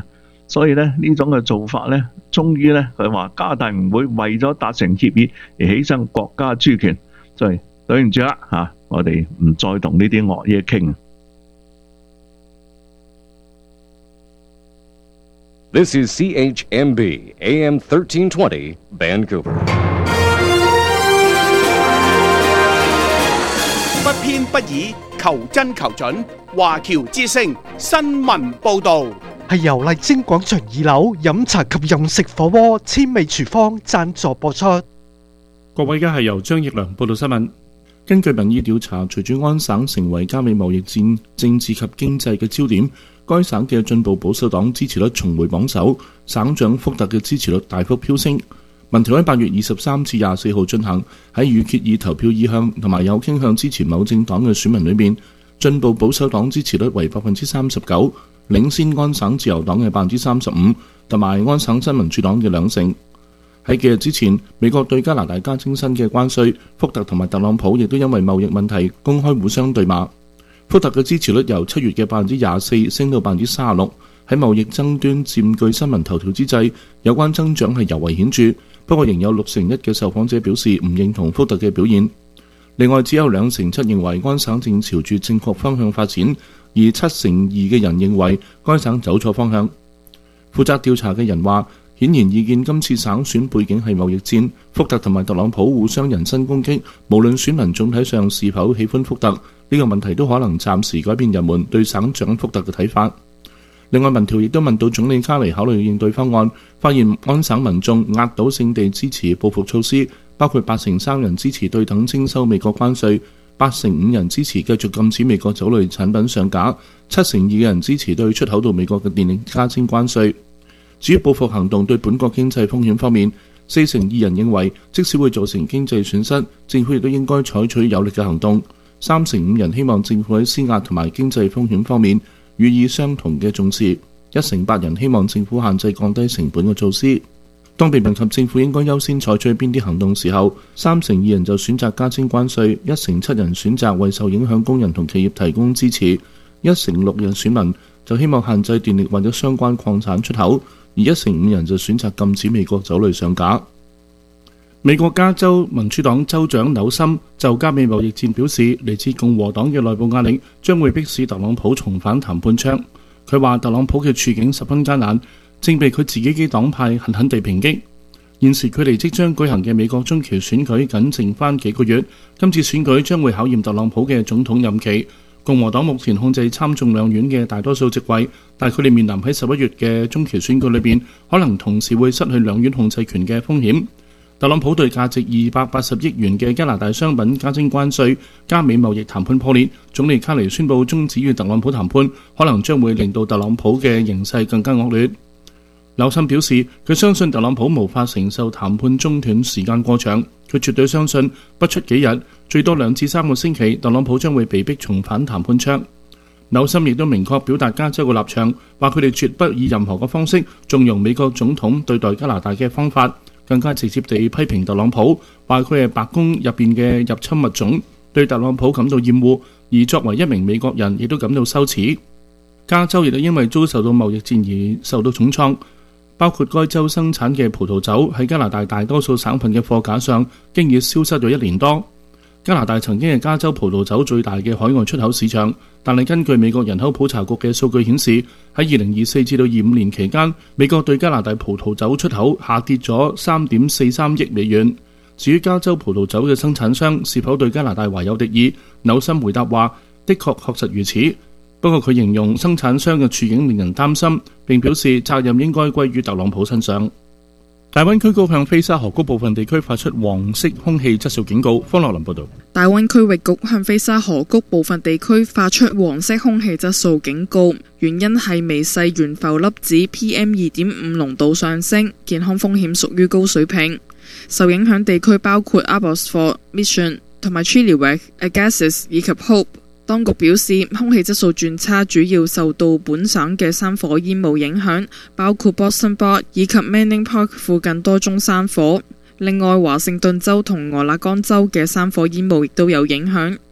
[SPEAKER 19] 所以咧呢種嘅做法咧，終於咧佢話加拿大唔會為咗達成協議而犧牲國家主權，所以對唔住啦嚇，我哋唔再同呢啲惡嘢傾。
[SPEAKER 2] This is C H M B A M thirteen twenty Vancouver.
[SPEAKER 3] 不偏不倚，求真求準。華僑之聲新聞報導，
[SPEAKER 20] 係由麗晶廣場二樓飲茶及飲食火鍋千味廚房贊助播出。
[SPEAKER 6] 各位，而家係由張奕良報道新聞。根據民意調查，隨住安省成為加美貿易戰政治及經濟嘅焦點，該省嘅進步保守黨支持率重回榜首，省長福特嘅支持率大幅飆升。民調喺八月二十三至廿四號進行，喺預決以投票意向同埋有傾向支持某政黨嘅選民裏面，進步保守黨支持率為百分之三十九，領先安省自由黨嘅百分之三十五，同埋安省新民主黨嘅兩成。喺幾日之前，美國對加拿大加徵新嘅關稅，福特同埋特朗普亦都因為貿易問題公開互相對罵。福特嘅支持率由七月嘅百分之廿四升到百分之三十六。喺貿易爭端佔據新聞頭條之際，有關增長係尤為顯著。不過仍有六成一嘅受訪者表示唔認同福特嘅表現。另外只有兩成七認為安省正朝住正確方向發展，而七成二嘅人認為該省走錯方向。負責調查嘅人話，顯然意見今次省選背景係貿易戰，福特同埋特朗普互相人身攻擊，無論選民總體上是否喜歡福特，呢個問題都可能暫時改變人們對省長福特嘅睇法。另外，民調亦都問到總理卡尼考慮應對方案，發現安省民眾壓倒性地支持報復措施，包括八成三人支持對等徵收美國關稅，八成五人支持繼續禁止美國酒類產品上架，七成二嘅人支持對出口到美國嘅電力加徵關稅。至於報復行動對本國經濟風險方面，四成二人認為即使會造成經濟損失，政府亦都應該採取有力嘅行動。三成五人希望政府喺施壓同埋經濟風險方面予以相同嘅重視，一成八人希望政府限制降低成本嘅措施。當被問及政府應該優先採取邊啲行動時候，三成二人就選擇加徵關稅，一成七人選擇為受影響工人同企業提供支持，一成六人選民就希望限制電力或者相關礦產出口，而一成五人就選擇禁止美國酒類上架。美國加州民主黨州長紐森就加美貿易戰表示，嚟自共和黨嘅內部壓力將會迫使特朗普重返談判桌。佢話特朗普嘅處境十分艱難，正被佢自己嘅黨派狠狠地抨擊。現時距離即將舉行嘅美國中期選舉僅剩翻幾個月，今次選舉將會考驗特朗普嘅總統任期。共和黨目前控制參眾兩院嘅大多數席位，但佢哋面臨喺十一月嘅中期選舉裏邊，可能同時會失去兩院控制權嘅風險。特朗普對價值二百八十億元嘅加拿大商品加徵關稅，加美貿易談判破裂，總理卡尼宣布終止與特朗普談判，可能將會令到特朗普嘅形勢更加惡劣。紐森表示，佢相信特朗普無法承受談判中斷時間過長，佢絕對相信不出幾日，最多兩至三個星期，特朗普將會被逼重返談判桌。紐森亦都明確表達加州嘅立場，話佢哋絕不以任何嘅方式縱容美國總統對待加拿大嘅方法，更加直接地批評特朗普，話佢係白宮入邊嘅入侵物種，對特朗普感到厭惡，而作為一名美國人亦都感到羞恥。加州亦都因為遭受到貿易戰而受到重創，包括該州生產嘅葡萄酒喺加拿大大多數省份嘅貨架上經已消失咗一年多。加拿大曾經係加州葡萄酒最大嘅海外出口市場，但係根據美國人口普查局嘅數據顯示，喺二零二四至到二五年期間，美國對加拿大葡萄酒出口下跌咗三點四三億美元。至於加州葡萄酒嘅生產商是否對加拿大懷有敵意，紐森回答話：的確確實如此。不過佢形容生產商嘅處境令人擔心，並表示責任應該歸於特朗普身上。大灣區高向菲沙河谷部分地區發出黃色空氣質素警告。方樂林報道。
[SPEAKER 5] 大灣區域局向菲沙河谷部分地區發出黃色空氣質素警告，原因係微細懸浮粒子 P M 二點五 濃度上升，健康風險屬於高水平。受影響地區包括 Abbotsford、Mission 同埋 Chilliwack、Agassiz 以及 Hope。當局表示，空氣質素轉差主要受到本省嘅山火煙霧影響，包括 Boston Bar 以及 Manning Park 附近多宗山火。另外，華盛頓州同俄勒岡州嘅山火煙霧亦都有影響。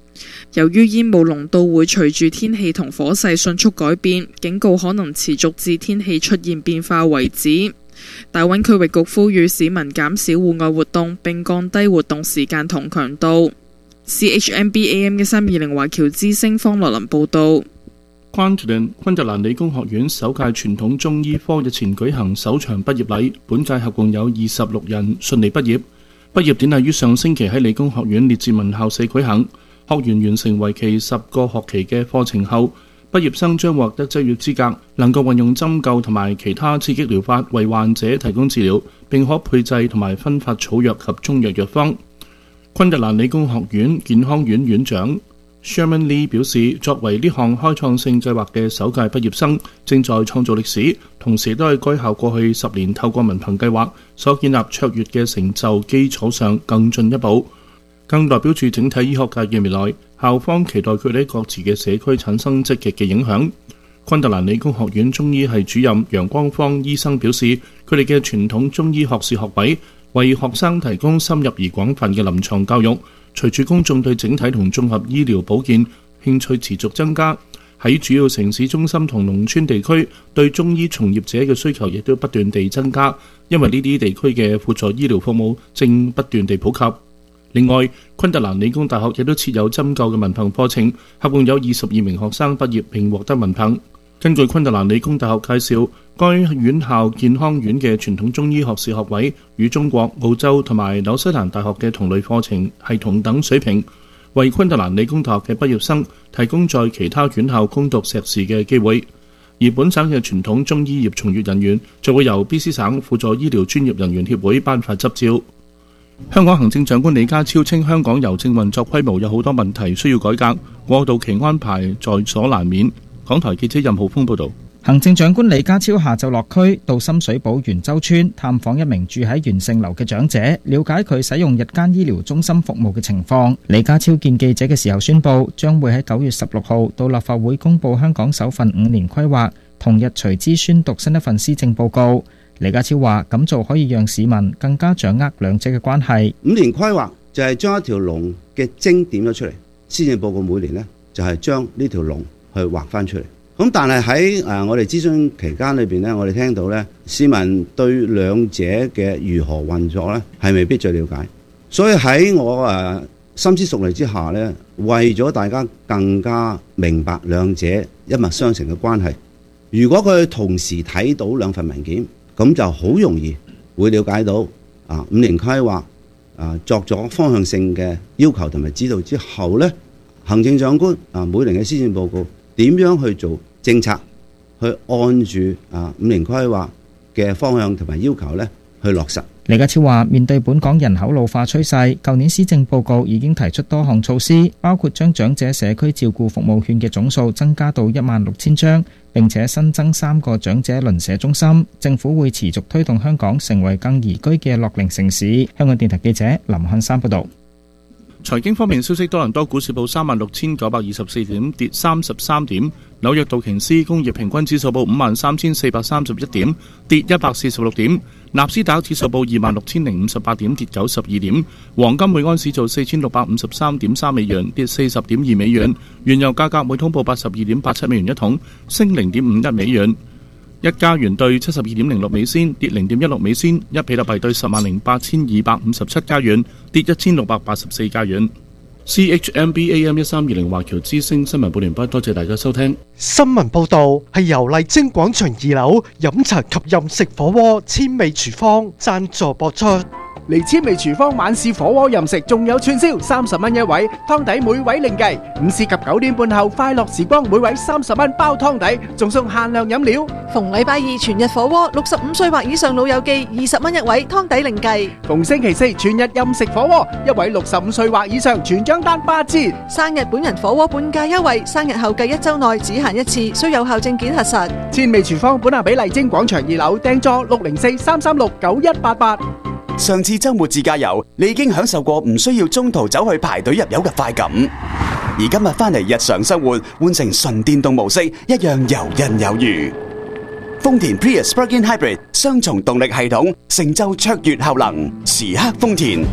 [SPEAKER 5] 由於煙霧濃度會隨住天氣同火勢迅速改變，警告可能持續至天氣出現變化為止。大溫區域局呼籲市民減少戶外活動，並降低活動時間同強度。C H M B A M 一三二零華僑之聲方樂林報導。
[SPEAKER 6] 昆特蘭昆特蘭理工學院首屆傳統中醫科日前舉行首場畢業禮，本屆合共有二十六人順利畢業。畢業典禮於上星期喺理工學院列治文校舍舉行。學員完成為期十個學期嘅課程後，畢業生將獲得執業資格，能夠運用針灸同埋其他刺激療法為患者提供治療，並可配製同埋分發草藥及中藥藥方。昆特蘭理工學院健康院院長 Sherman Lee 表示，作為呢項開創性計劃嘅首屆畢業生，正在創造歷史，同時都係該校過去十年透過文憑計劃所建立卓越嘅成就基礎上更進一步。更代表住整體醫學界嘅未來，校方期待佢哋喺各自嘅社區產生積極嘅影響。昆特蘭理工學院中醫系主任楊光芳醫生表示，佢哋嘅傳統中醫學士學位為學生提供深入而廣泛嘅臨床教育。隨住公眾對整體同綜合醫療保健興趣持續增加，喺主要城市中心同農村地區對中醫從業者嘅需求亦都不斷地增加，因為呢啲地區嘅輔助醫療服務正不斷地普及。另外，昆特蘭理工大學亦都設有針灸嘅文憑課程，合共有二十二名學生畢業並獲得文憑。根據昆特蘭理工大學介紹，該院校健康院嘅傳統中醫學士學位與中國、澳洲同埋紐西蘭大學嘅同類課程係同等水平，為昆特蘭理工大學嘅畢業生提供在其他院校攻讀碩士嘅機會。而本省嘅傳統中醫業從業人員就會由 B C 省輔助醫療專業人員協會頒發執照。香港行政長官李家超稱，香港郵政運作規模有好多問題需要改革，過渡期安排在所難免。港台記者任浩峰報導。
[SPEAKER 21] 行政長官李家超下晝落區到深水埗元洲村探訪一名住喺元盛樓嘅長者，了解佢使用日間醫療中心服務嘅情況。李家超見記者嘅時候宣布，將會喺九月十六號到立法會公布香港首份五年規劃，同日隨之宣讀新一份施政報告。李家超話：咁做可以讓市民更加掌握兩者嘅關係。
[SPEAKER 22] 五年規劃就係將一條龍嘅精點咗出嚟，施政報告每年呢，就係將呢條龍去畫翻出嚟。咁但係喺誒我哋諮詢期間裏邊呢，我哋聽到呢，市民對兩者嘅如何運作呢，係未必最了解。所以喺我誒深思熟慮之下呢，為咗大家更加明白兩者一脈相承嘅關係，如果佢同時睇到兩份文件，咁就好容易會了解到啊五年規劃啊作咗方向性嘅要求同埋指導之後呢，行政長官啊每年嘅施政報告點樣去做政策，去按住啊五年規劃嘅方向同埋要求呢去落實。
[SPEAKER 21] 李家超話：面對本港人口老化趨勢，舊年施政報告已經提出多項措施，包括將長者社區照顧服務券嘅總數增加到一萬六千張，並且新增三個長者鄰舍中心。政府會持續推動香港成為更宜居嘅樂齡城市。香港電台記者林漢山報導。
[SPEAKER 6] 財經方面消息，多倫多股市報三萬六千九百二十四點，跌三十三點。紐約道瓊斯工業平均指數報五萬三千四百三十一點，跌一百四十六點。納斯達克指數報二萬六千零五十八點，跌九十二點。黃金每安士做四千六百五十三點三美元，跌四十點二美元。原油價格每桶報八十二點八七美元一桶，升零點五一美元。一加元兌七十二點零六美仙，跌零點一六美仙。一比特幣兌十萬零八千二百五十七加元，跌一千六百八十四加元。C H M B A M 一三二零華僑之聲新聞報完畢，多謝大家收聽。
[SPEAKER 20] 新聞報導係由麗晶廣場二樓飲茶及任食火鍋千味廚房贊助播出。
[SPEAKER 1] 嚟千味廚房晚市火鍋任食，仲有串燒三十蚊一位，湯底每位另計。午市及九點半後快樂時光，每位三十蚊包湯底，仲送限量飲料。
[SPEAKER 7] 逢禮拜二全日火鍋，六十五歲或以上老友記二十蚊一位，湯底另計。
[SPEAKER 1] 逢星期四全日任食火鍋，一位六十五歲或以上全張單八折。
[SPEAKER 7] 生日本人火鍋半價優惠，生日後計一週內只限一次，需有效證件核實。
[SPEAKER 1] 千味廚房本下比麗晶廣場二樓訂座六零四三三六九一八八。
[SPEAKER 23] 上次週末自駕遊，你已經享受過唔需要中途走去排隊入油嘅快感，而今日返嚟日常生活，換成純電動模式，一樣游刃有餘。豐田 Prius Plug-in Hybrid 雙重動力系統，成就卓越效能，時刻豐田。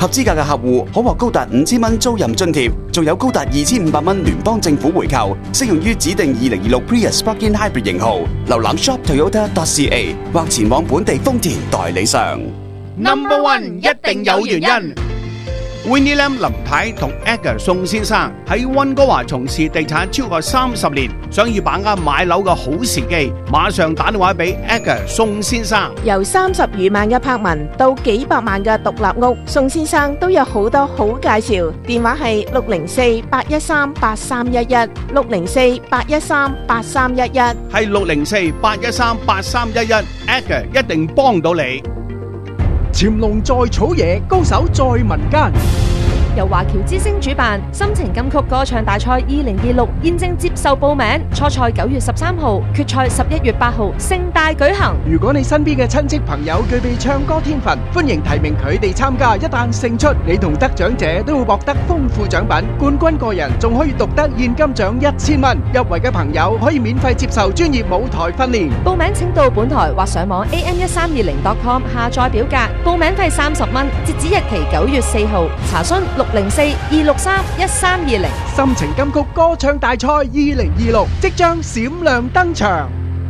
[SPEAKER 23] 合資格嘅客戶可獲高達五千蚊租賃津貼，仲有高達二千五百蚊聯邦政府回購，適用於指定二零二六 Prius Plug-in Hybrid 型號。瀏覽 shop toyota dot c a 或前往本地豐田代理商。
[SPEAKER 3] Number One 一定有原因。Winnie Lam 林太同 Edgar 宋先生喺溫哥華從事地產超過三十年，想要把握買樓嘅好時機，馬上打電話俾 Edgar 宋先生。
[SPEAKER 9] 由三十餘萬嘅柏文到幾百萬嘅獨立屋，宋先生都有好多好介紹。電話係六零四八一三八三一一，六零四八一三八三一一，
[SPEAKER 3] 係六零四八一三八三一一 ，Edgar 一定幫到你。
[SPEAKER 1] 潛龍在草野，高手在民間。
[SPEAKER 12] 由華僑之星主辦心情金曲歌唱大賽二零二六現正接受報名，初賽九月十三號，決賽十一月八號，盛大舉行。
[SPEAKER 1] 如果你身邊嘅親戚朋友具備唱歌天分，歡迎提名佢哋參加。一旦勝出，你同得獎者都會獲得豐富獎品，冠軍個人仲可以獨得現金獎一千蚊。入圍嘅朋友可以免費接受專業舞台訓練。
[SPEAKER 12] 報名請到本台或上網 a m 一三二零 dot com 下載表格，報名費三十蚊，截止日期九月四號。查詢六零四二六三一三二零。
[SPEAKER 1] 心情金曲歌唱大賽二零二六即將閃亮登場。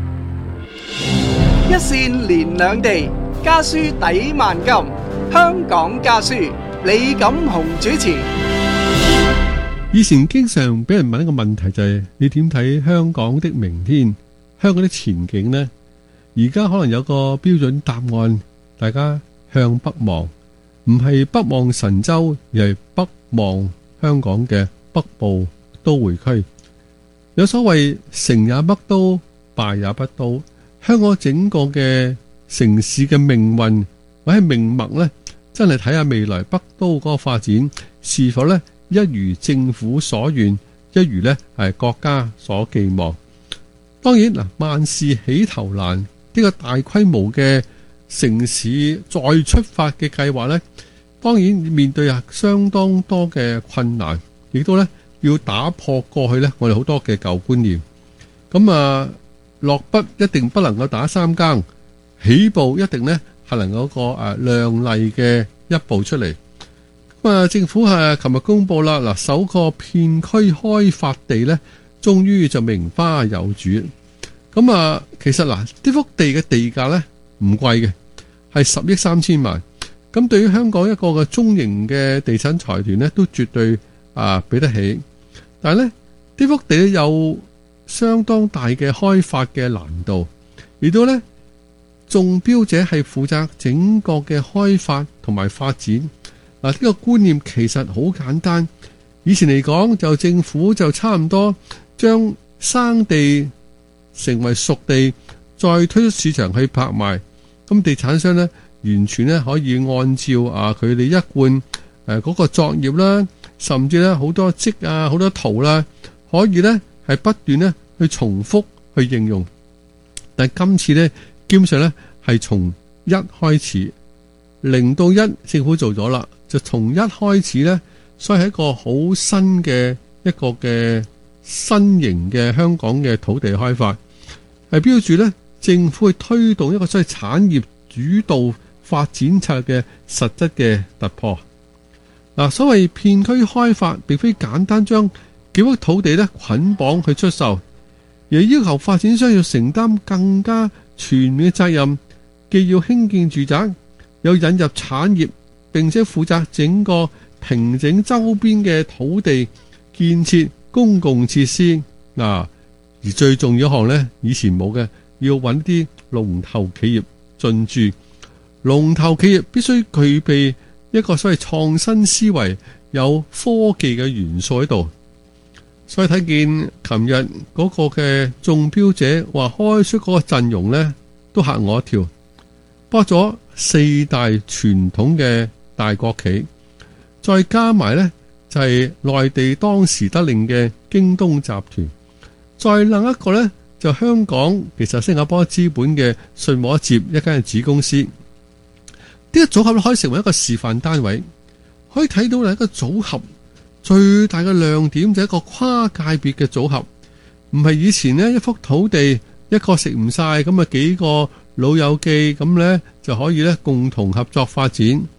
[SPEAKER 1] 一線連兩地，家書抵萬金。香港家書，李錦雄主持。
[SPEAKER 4] 以前經常俾人問一個問題，就係你點睇香港的明天，香港的前景呢？而家可能有個標準答案，大家向北望，唔係北望神州，而係北望香港嘅北部都會區。有所謂成也北都，敗也北都。香港整個嘅城市嘅命運或者命脈呢，真係睇下未來北都嗰個發展是否呢一如政府所願，一如呢係國家所寄望。當然嗱，萬事起頭難，呢個大規模嘅城市再出發嘅計劃呢，當然面對啊相當多嘅困難，亦都呢要打破過去呢我哋好多嘅舊觀念。咁啊，落筆一定不能夠打三更，起步一定呢係能夠個誒亮麗嘅一步出嚟。咁啊，政府係琴日公布啦，嗱，首個片區開發地呢，終於就名花有主。咁啊，其實嗱，呢幅地嘅地價呢唔貴嘅，係十億三千萬。咁對於香港一個嘅中型嘅地產財團呢，都絕對啊俾得起。但係呢，呢幅地有相當大嘅開發嘅難度，而到呢，中標者係負責整個嘅開發同埋發展。嗱，呢個觀念其實好簡單。以前嚟講，就政府就差唔多將生地成為熟地，再推出市場去拍賣。咁地產商呢，完全呢可以按照啊佢哋一貫誒嗰個作業啦，甚至呢好多則啊、好多圖啦，可以呢係不斷呢去重複去應用。但係今次呢，基本上呢係從一開始，零到一政府做咗啦，就從一開始呢，所以係一個好新嘅一個嘅新型嘅香港嘅土地開發，係標住呢政府去推動一個所謂產業主導發展策略嘅實質嘅突破。嗱，所謂片區開發並非簡單將幾幅土地呢捆綁去出售，而要求發展商要承擔更加全面嘅責任，既要興建住宅，又引入產業，並且負責整個平整周邊嘅土地建設公共設施。嗱，而最重要一項呢，以前冇嘅，要揾啲龍頭企業進駐。龍頭企業必須具備一個所謂創新思維，有科技嘅元素喺度。所以睇見琴日嗰個嘅中標者話開出嗰個陣容呢，都嚇我一跳，包咗四大傳統嘅大國企，再加埋呢就係內地當時得令嘅京東集團，再另一個呢就香港其實新加坡資本嘅信和接一間嘅子公司。呢個組合可以成為一個示範單位，可以睇到一個組合最大嘅亮點就係一個跨界別嘅組合，唔係以前呢一幅土地一個食唔晒，咁啊幾個老友記咁呢就可以呢共同合作發展。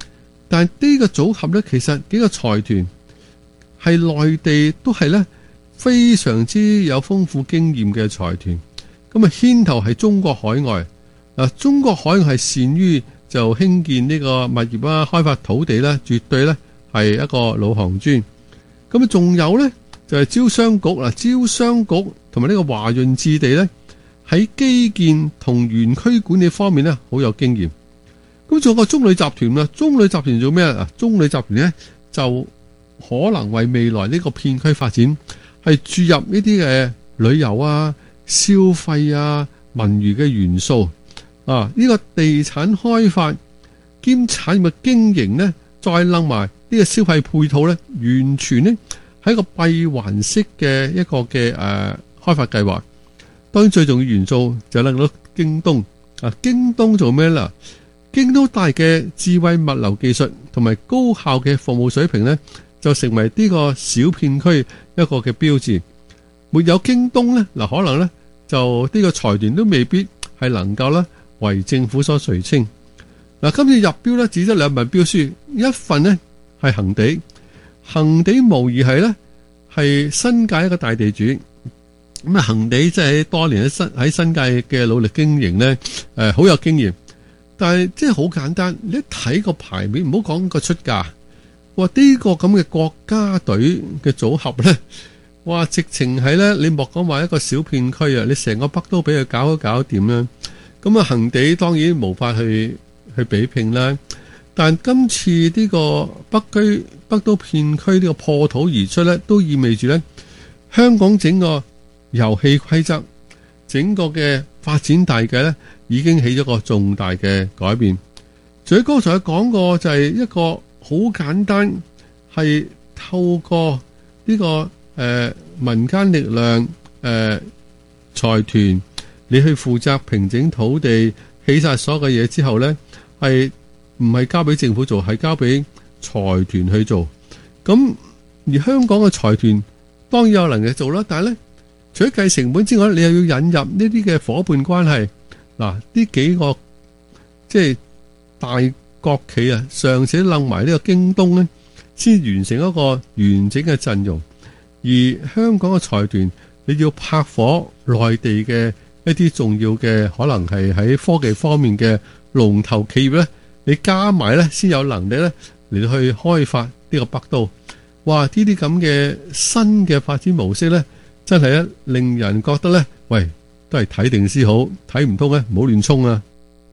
[SPEAKER 4] 但係呢個組合呢，其實幾個財團係內地都係呢非常之有豐富經驗嘅財團，咁啊牽頭係中國海外。嗱，中國海外係善於就興建呢個物業啦、開發土地啦，絕對呢係一個老行尊。咁啊，仲有呢，就係招商局啦，招商局同埋呢個華潤置地呢，喺基建同園區管理方面呢，好有經驗。咁仲有個中旅集團啦，中旅集團做咩啊？中旅集團呢，就可能為未來呢個片區發展係注入呢啲嘅旅遊啊、消費啊、文娛嘅元素。啊！呢、這個地產開發兼產業嘅經營呢，再諗埋呢個消費配套呢，完全呢係一個閉環式嘅一個嘅誒、呃、開發計劃。當然最重要元素就係諗到京東啊！京東做咩啦？京東帶嘅智慧物流技術同埋高效嘅服務水平呢，就成為呢個小片區一個嘅標誌。沒有京東呢，嗱可能呢就呢個財團都未必係能夠呢為政府所垂青。嗱，今次入標咧，只得兩份標書，一份呢係恒地，恒地無疑係呢係新界一個大地主。咁啊，恒地即係多年喺新喺新界嘅努力經營呢，誒、呃、好有經驗。但係即係好簡單，你一睇個牌面，唔好講個出價，哇！呢、這個咁嘅國家隊嘅組合呢，哇！直情係呢，你莫講話一個小片區啊，你成個北都俾佢搞一搞掂啦。咁啊，恒地當然無法去去比拼啦。但今次呢個北區北都片區呢個破土而出呢，都意味住呢香港整個遊戲規則、整個嘅發展大計呢，已經起咗個重大嘅改變。除咗剛才講過，就係一個好簡單，係透過呢、這個誒、呃、民間力量誒財團。你去負責平整土地，起晒所有嘅嘢之後呢，係唔係交俾政府做，係交俾財團去做。咁而香港嘅財團當然有能力做啦，但係呢，除咗計成本之外，你又要引入呢啲嘅夥伴關係。嗱，呢幾個即係大國企啊，尚且楞埋呢個京東呢，先完成一個完整嘅陣容。而香港嘅財團，你要拍火內地嘅一啲重要嘅可能係喺科技方面嘅龍頭企業呢，你加埋呢先有能力呢嚟到去開發呢個北都。哇！呢啲咁嘅新嘅發展模式呢，真係咧令人覺得呢，喂，都係睇定先好，睇唔通呢，唔好亂衝啊！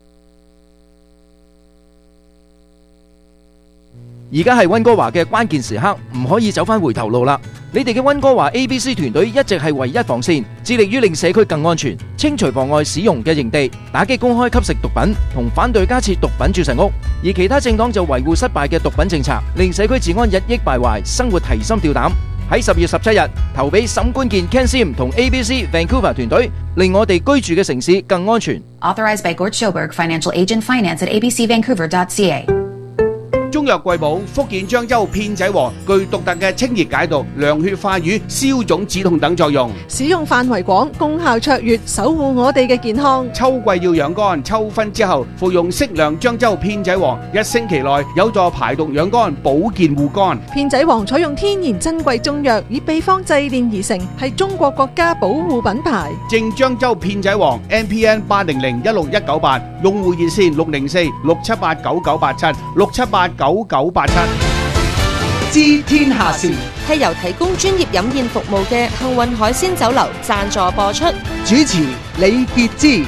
[SPEAKER 8] 而家係溫哥華嘅關鍵時刻，唔可以走返回頭路啦！你哋嘅溫哥華 A B C 團隊一直係唯一防線，致力於令社區更安全，清除妨礙使用嘅營地，打擊公開吸食毒品，同反對加設毒品注射屋。而其他政黨就維護失敗嘅毒品政策，令社區治安日益敗壞，生活提心吊膽。喺十月十七日投俾沈冠健 Ken Sim 同 A B C Vancouver 團隊，令我哋居住嘅城市更安全。
[SPEAKER 10] Authorized by Gord Schoberg, Financial Agent Finance at a b c vancouver dot c a。
[SPEAKER 3] 中藥貴寶福建漳州片仔癀具獨特嘅清熱解毒、涼血化瘀、消腫止痛等作用，
[SPEAKER 7] 使用範圍廣，功效卓越，守護我哋嘅健康。
[SPEAKER 3] 秋季要養肝，秋分之後服用適量漳州片仔癀，一星期內有助排毒養肝、保健護肝。
[SPEAKER 7] 片仔癀採用天然珍貴中藥，以秘方製煉而成，係中國國家保護品牌。
[SPEAKER 3] 正漳州片仔癀 M P N 八零零一六一九八，用戶熱線六零四六七八九九八七六七八九九八七。
[SPEAKER 1] 知天下事
[SPEAKER 12] 係由提供專業飲宴服務嘅幸運海鮮酒樓贊助播出。
[SPEAKER 1] 主持李傑之。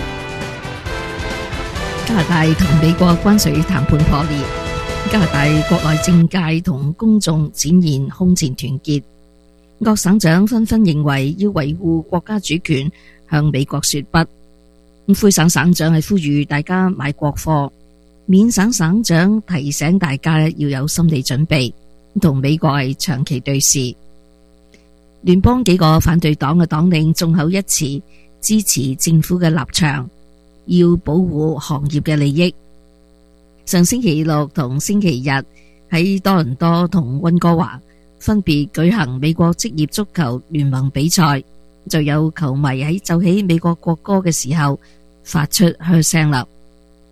[SPEAKER 11] 加拿大同美國關稅談判破裂，加拿大國內政界同公眾展現空前團結，各省長紛紛認為要維護國家主權，向美國說不。咁魁省省長係呼籲大家買國貨，緬省省長提醒大家要有心理準備，同美國係長期對視。聯邦幾個反對黨嘅黨領眾口一詞，支持政府嘅立場，要保護行業嘅利益。上星期六同星期日喺多倫多同溫哥華分別舉行美國職業足球聯盟比賽，就有球迷喺奏起美國國歌嘅時候發出噓聲啦。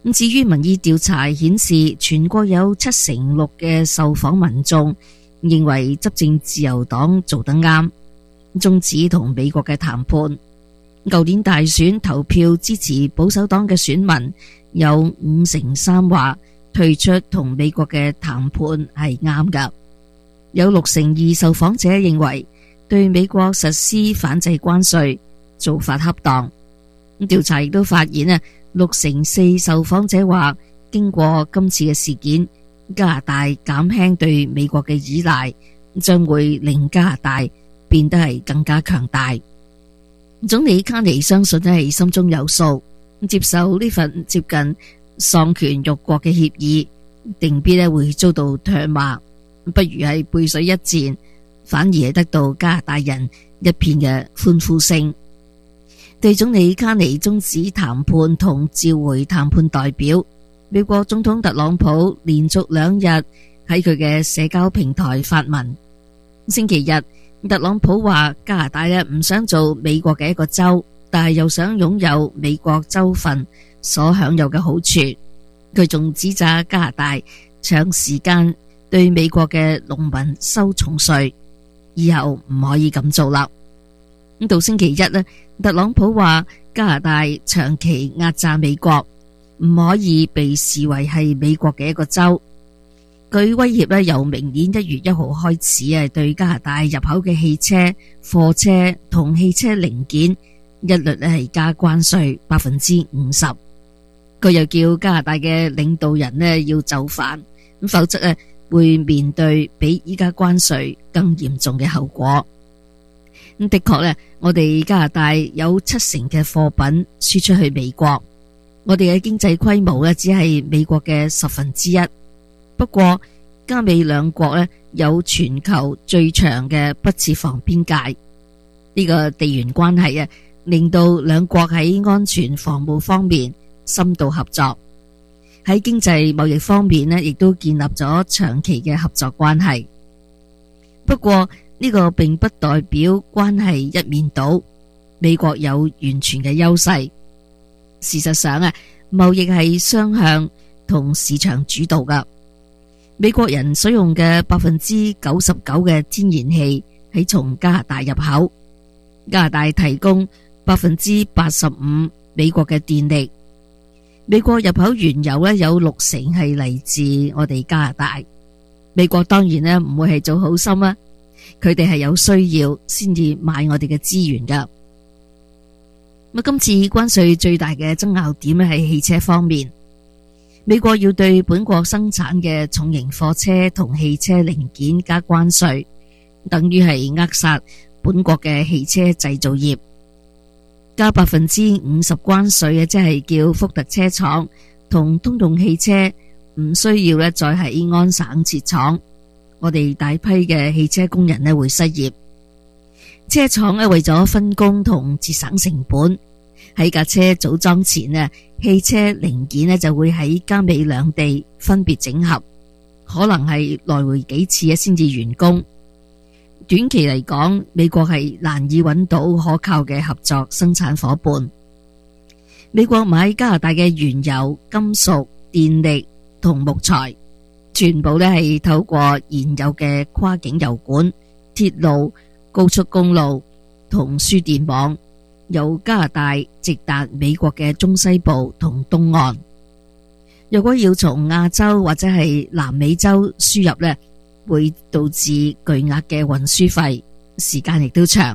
[SPEAKER 11] 咁至於民意調查顯示，全國有七成六嘅受訪民眾認為執政自由黨做得啱，終止同美國嘅談判。舊年大選投票支持保守黨嘅選民有五成三話退出同美國嘅談判係啱㗎，有六成二受訪者認為對美國實施反制關稅做法恰當。調查亦都發現啊，六成四受訪者話經過今次嘅事件，加拿大減輕對美國嘅依賴，將會令加拿大變得係更加強大。總理卡尼相信咧係心中有數，接受呢份接近喪權辱國嘅協議，定必咧會遭到唾罵，不如係背水一戰，反而係得到加拿大人一片嘅歡呼聲。對總理卡尼終止談判同召回談判代表，美國總統特朗普連續兩日喺佢嘅社交平台發文。星期日，特朗普話加拿大咧唔想做美國嘅一個州，但係又想擁有美國州份所享有嘅好處。佢仲指責加拿大長時間對美國嘅農民收重稅，以後唔可以咁做啦。咁到星期一咧，特朗普話加拿大長期壓榨美國，唔可以被視為係美國嘅一個州。佢威脅咧，由明年一月一號開始啊，對加拿大入口嘅汽車、貨車同汽車零件一律咧係加關稅百分之五十。佢又叫加拿大嘅領導人咧要就範，咁否則咧會面對比依家關稅更嚴重嘅後果。咁的確咧，我哋加拿大有七成嘅貨品輸出去美國，我哋嘅經濟規模咧只係美國嘅十分之一。不過，加美兩國咧有全球最長嘅不設防邊界，呢個地緣關係啊，令到兩國喺安全防務方面深度合作。喺經濟貿易方面咧，亦都建立咗長期嘅合作關係。不過呢個並不代表關係一面倒，美國有完全嘅優勢。事實上啊，貿易係雙向同市場主導噶。美國人所用嘅百分之九十九嘅天然氣係從加拿大入口，加拿大提供百分之八十五美國嘅電力。美國入口原油咧有六成係嚟自我哋加拿大。美國當然咧唔會係做好心啊，佢哋係有需要先至買我哋嘅資源噶。咁今次關稅最大嘅爭拗點咧係汽車方面。美國要對本國生產嘅重型貨車同汽車零件加關稅，等於係扼殺本國嘅汽車製造業。加百分之五十關稅嘅，即係叫福特車廠同通用汽車唔需要咧再喺安省設廠，我哋大批嘅汽車工人咧會失業。車廠咧為咗分工同節省成本，喺架車組裝前啊，汽車零件咧就會喺加美兩地分別整合，可能係來回幾次啊先至完工。短期嚟講，美國係難以揾到可靠嘅合作生產夥伴。美國買加拿大嘅原油、金屬、電力同木材，全部咧係透過現有嘅跨境油管、鐵路、高速公路同輸電網，由加拿大直達美國嘅中西部同東岸。如果要從亞洲或者係南美洲輸入呢，會導致巨額嘅運輸費，時間亦都長。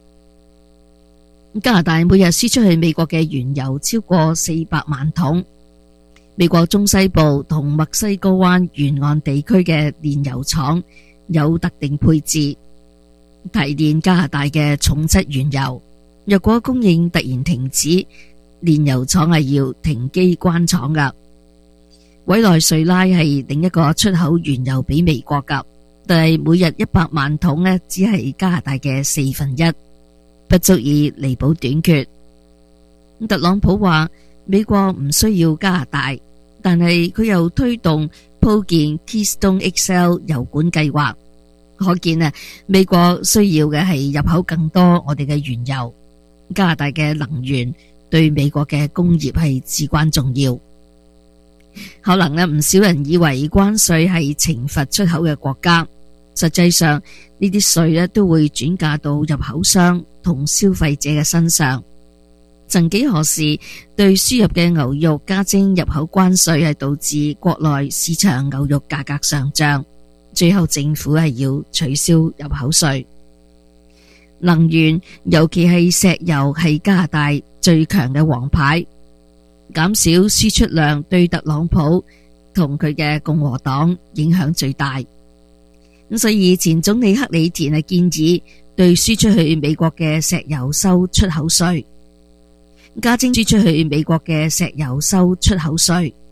[SPEAKER 11] 加拿大每日輸出去美國嘅原油超過四百萬桶。美國中西部同墨西哥灣沿岸地區嘅煉油廠有特定配置，提煉加拿大嘅重質原油。若果供應突然停止，煉油廠係要停機關廠噶。委內瑞拉係另一個出口原油俾美國噶，但係每日一百萬桶呢，只係加拿大嘅四分一，不足以彌補短缺。特朗普話美國唔需要加拿大，但係佢又推動鋪建 Keystone X L 油管計劃，可見啊，美國需要嘅係入口更多我哋嘅原油。加拿大嘅能源對美國嘅工業係至關重要。 可能呢唔少人以為關稅係懲罰出口嘅國家，實際上呢啲稅呢都會轉嫁到入口商同消費者嘅身上。曾幾何時，對輸入嘅牛肉加徵入口關稅係導致國內市場牛肉價格上漲，最後政府係要取消入口稅。能源，尤其係石油，係加拿大最強嘅王牌，減少輸出量對特朗普同佢嘅共和黨影響最大。咁所以前總理克里田係建議對輸出去美國嘅石油收出口稅，加徵輸出去美國嘅石油收出口稅。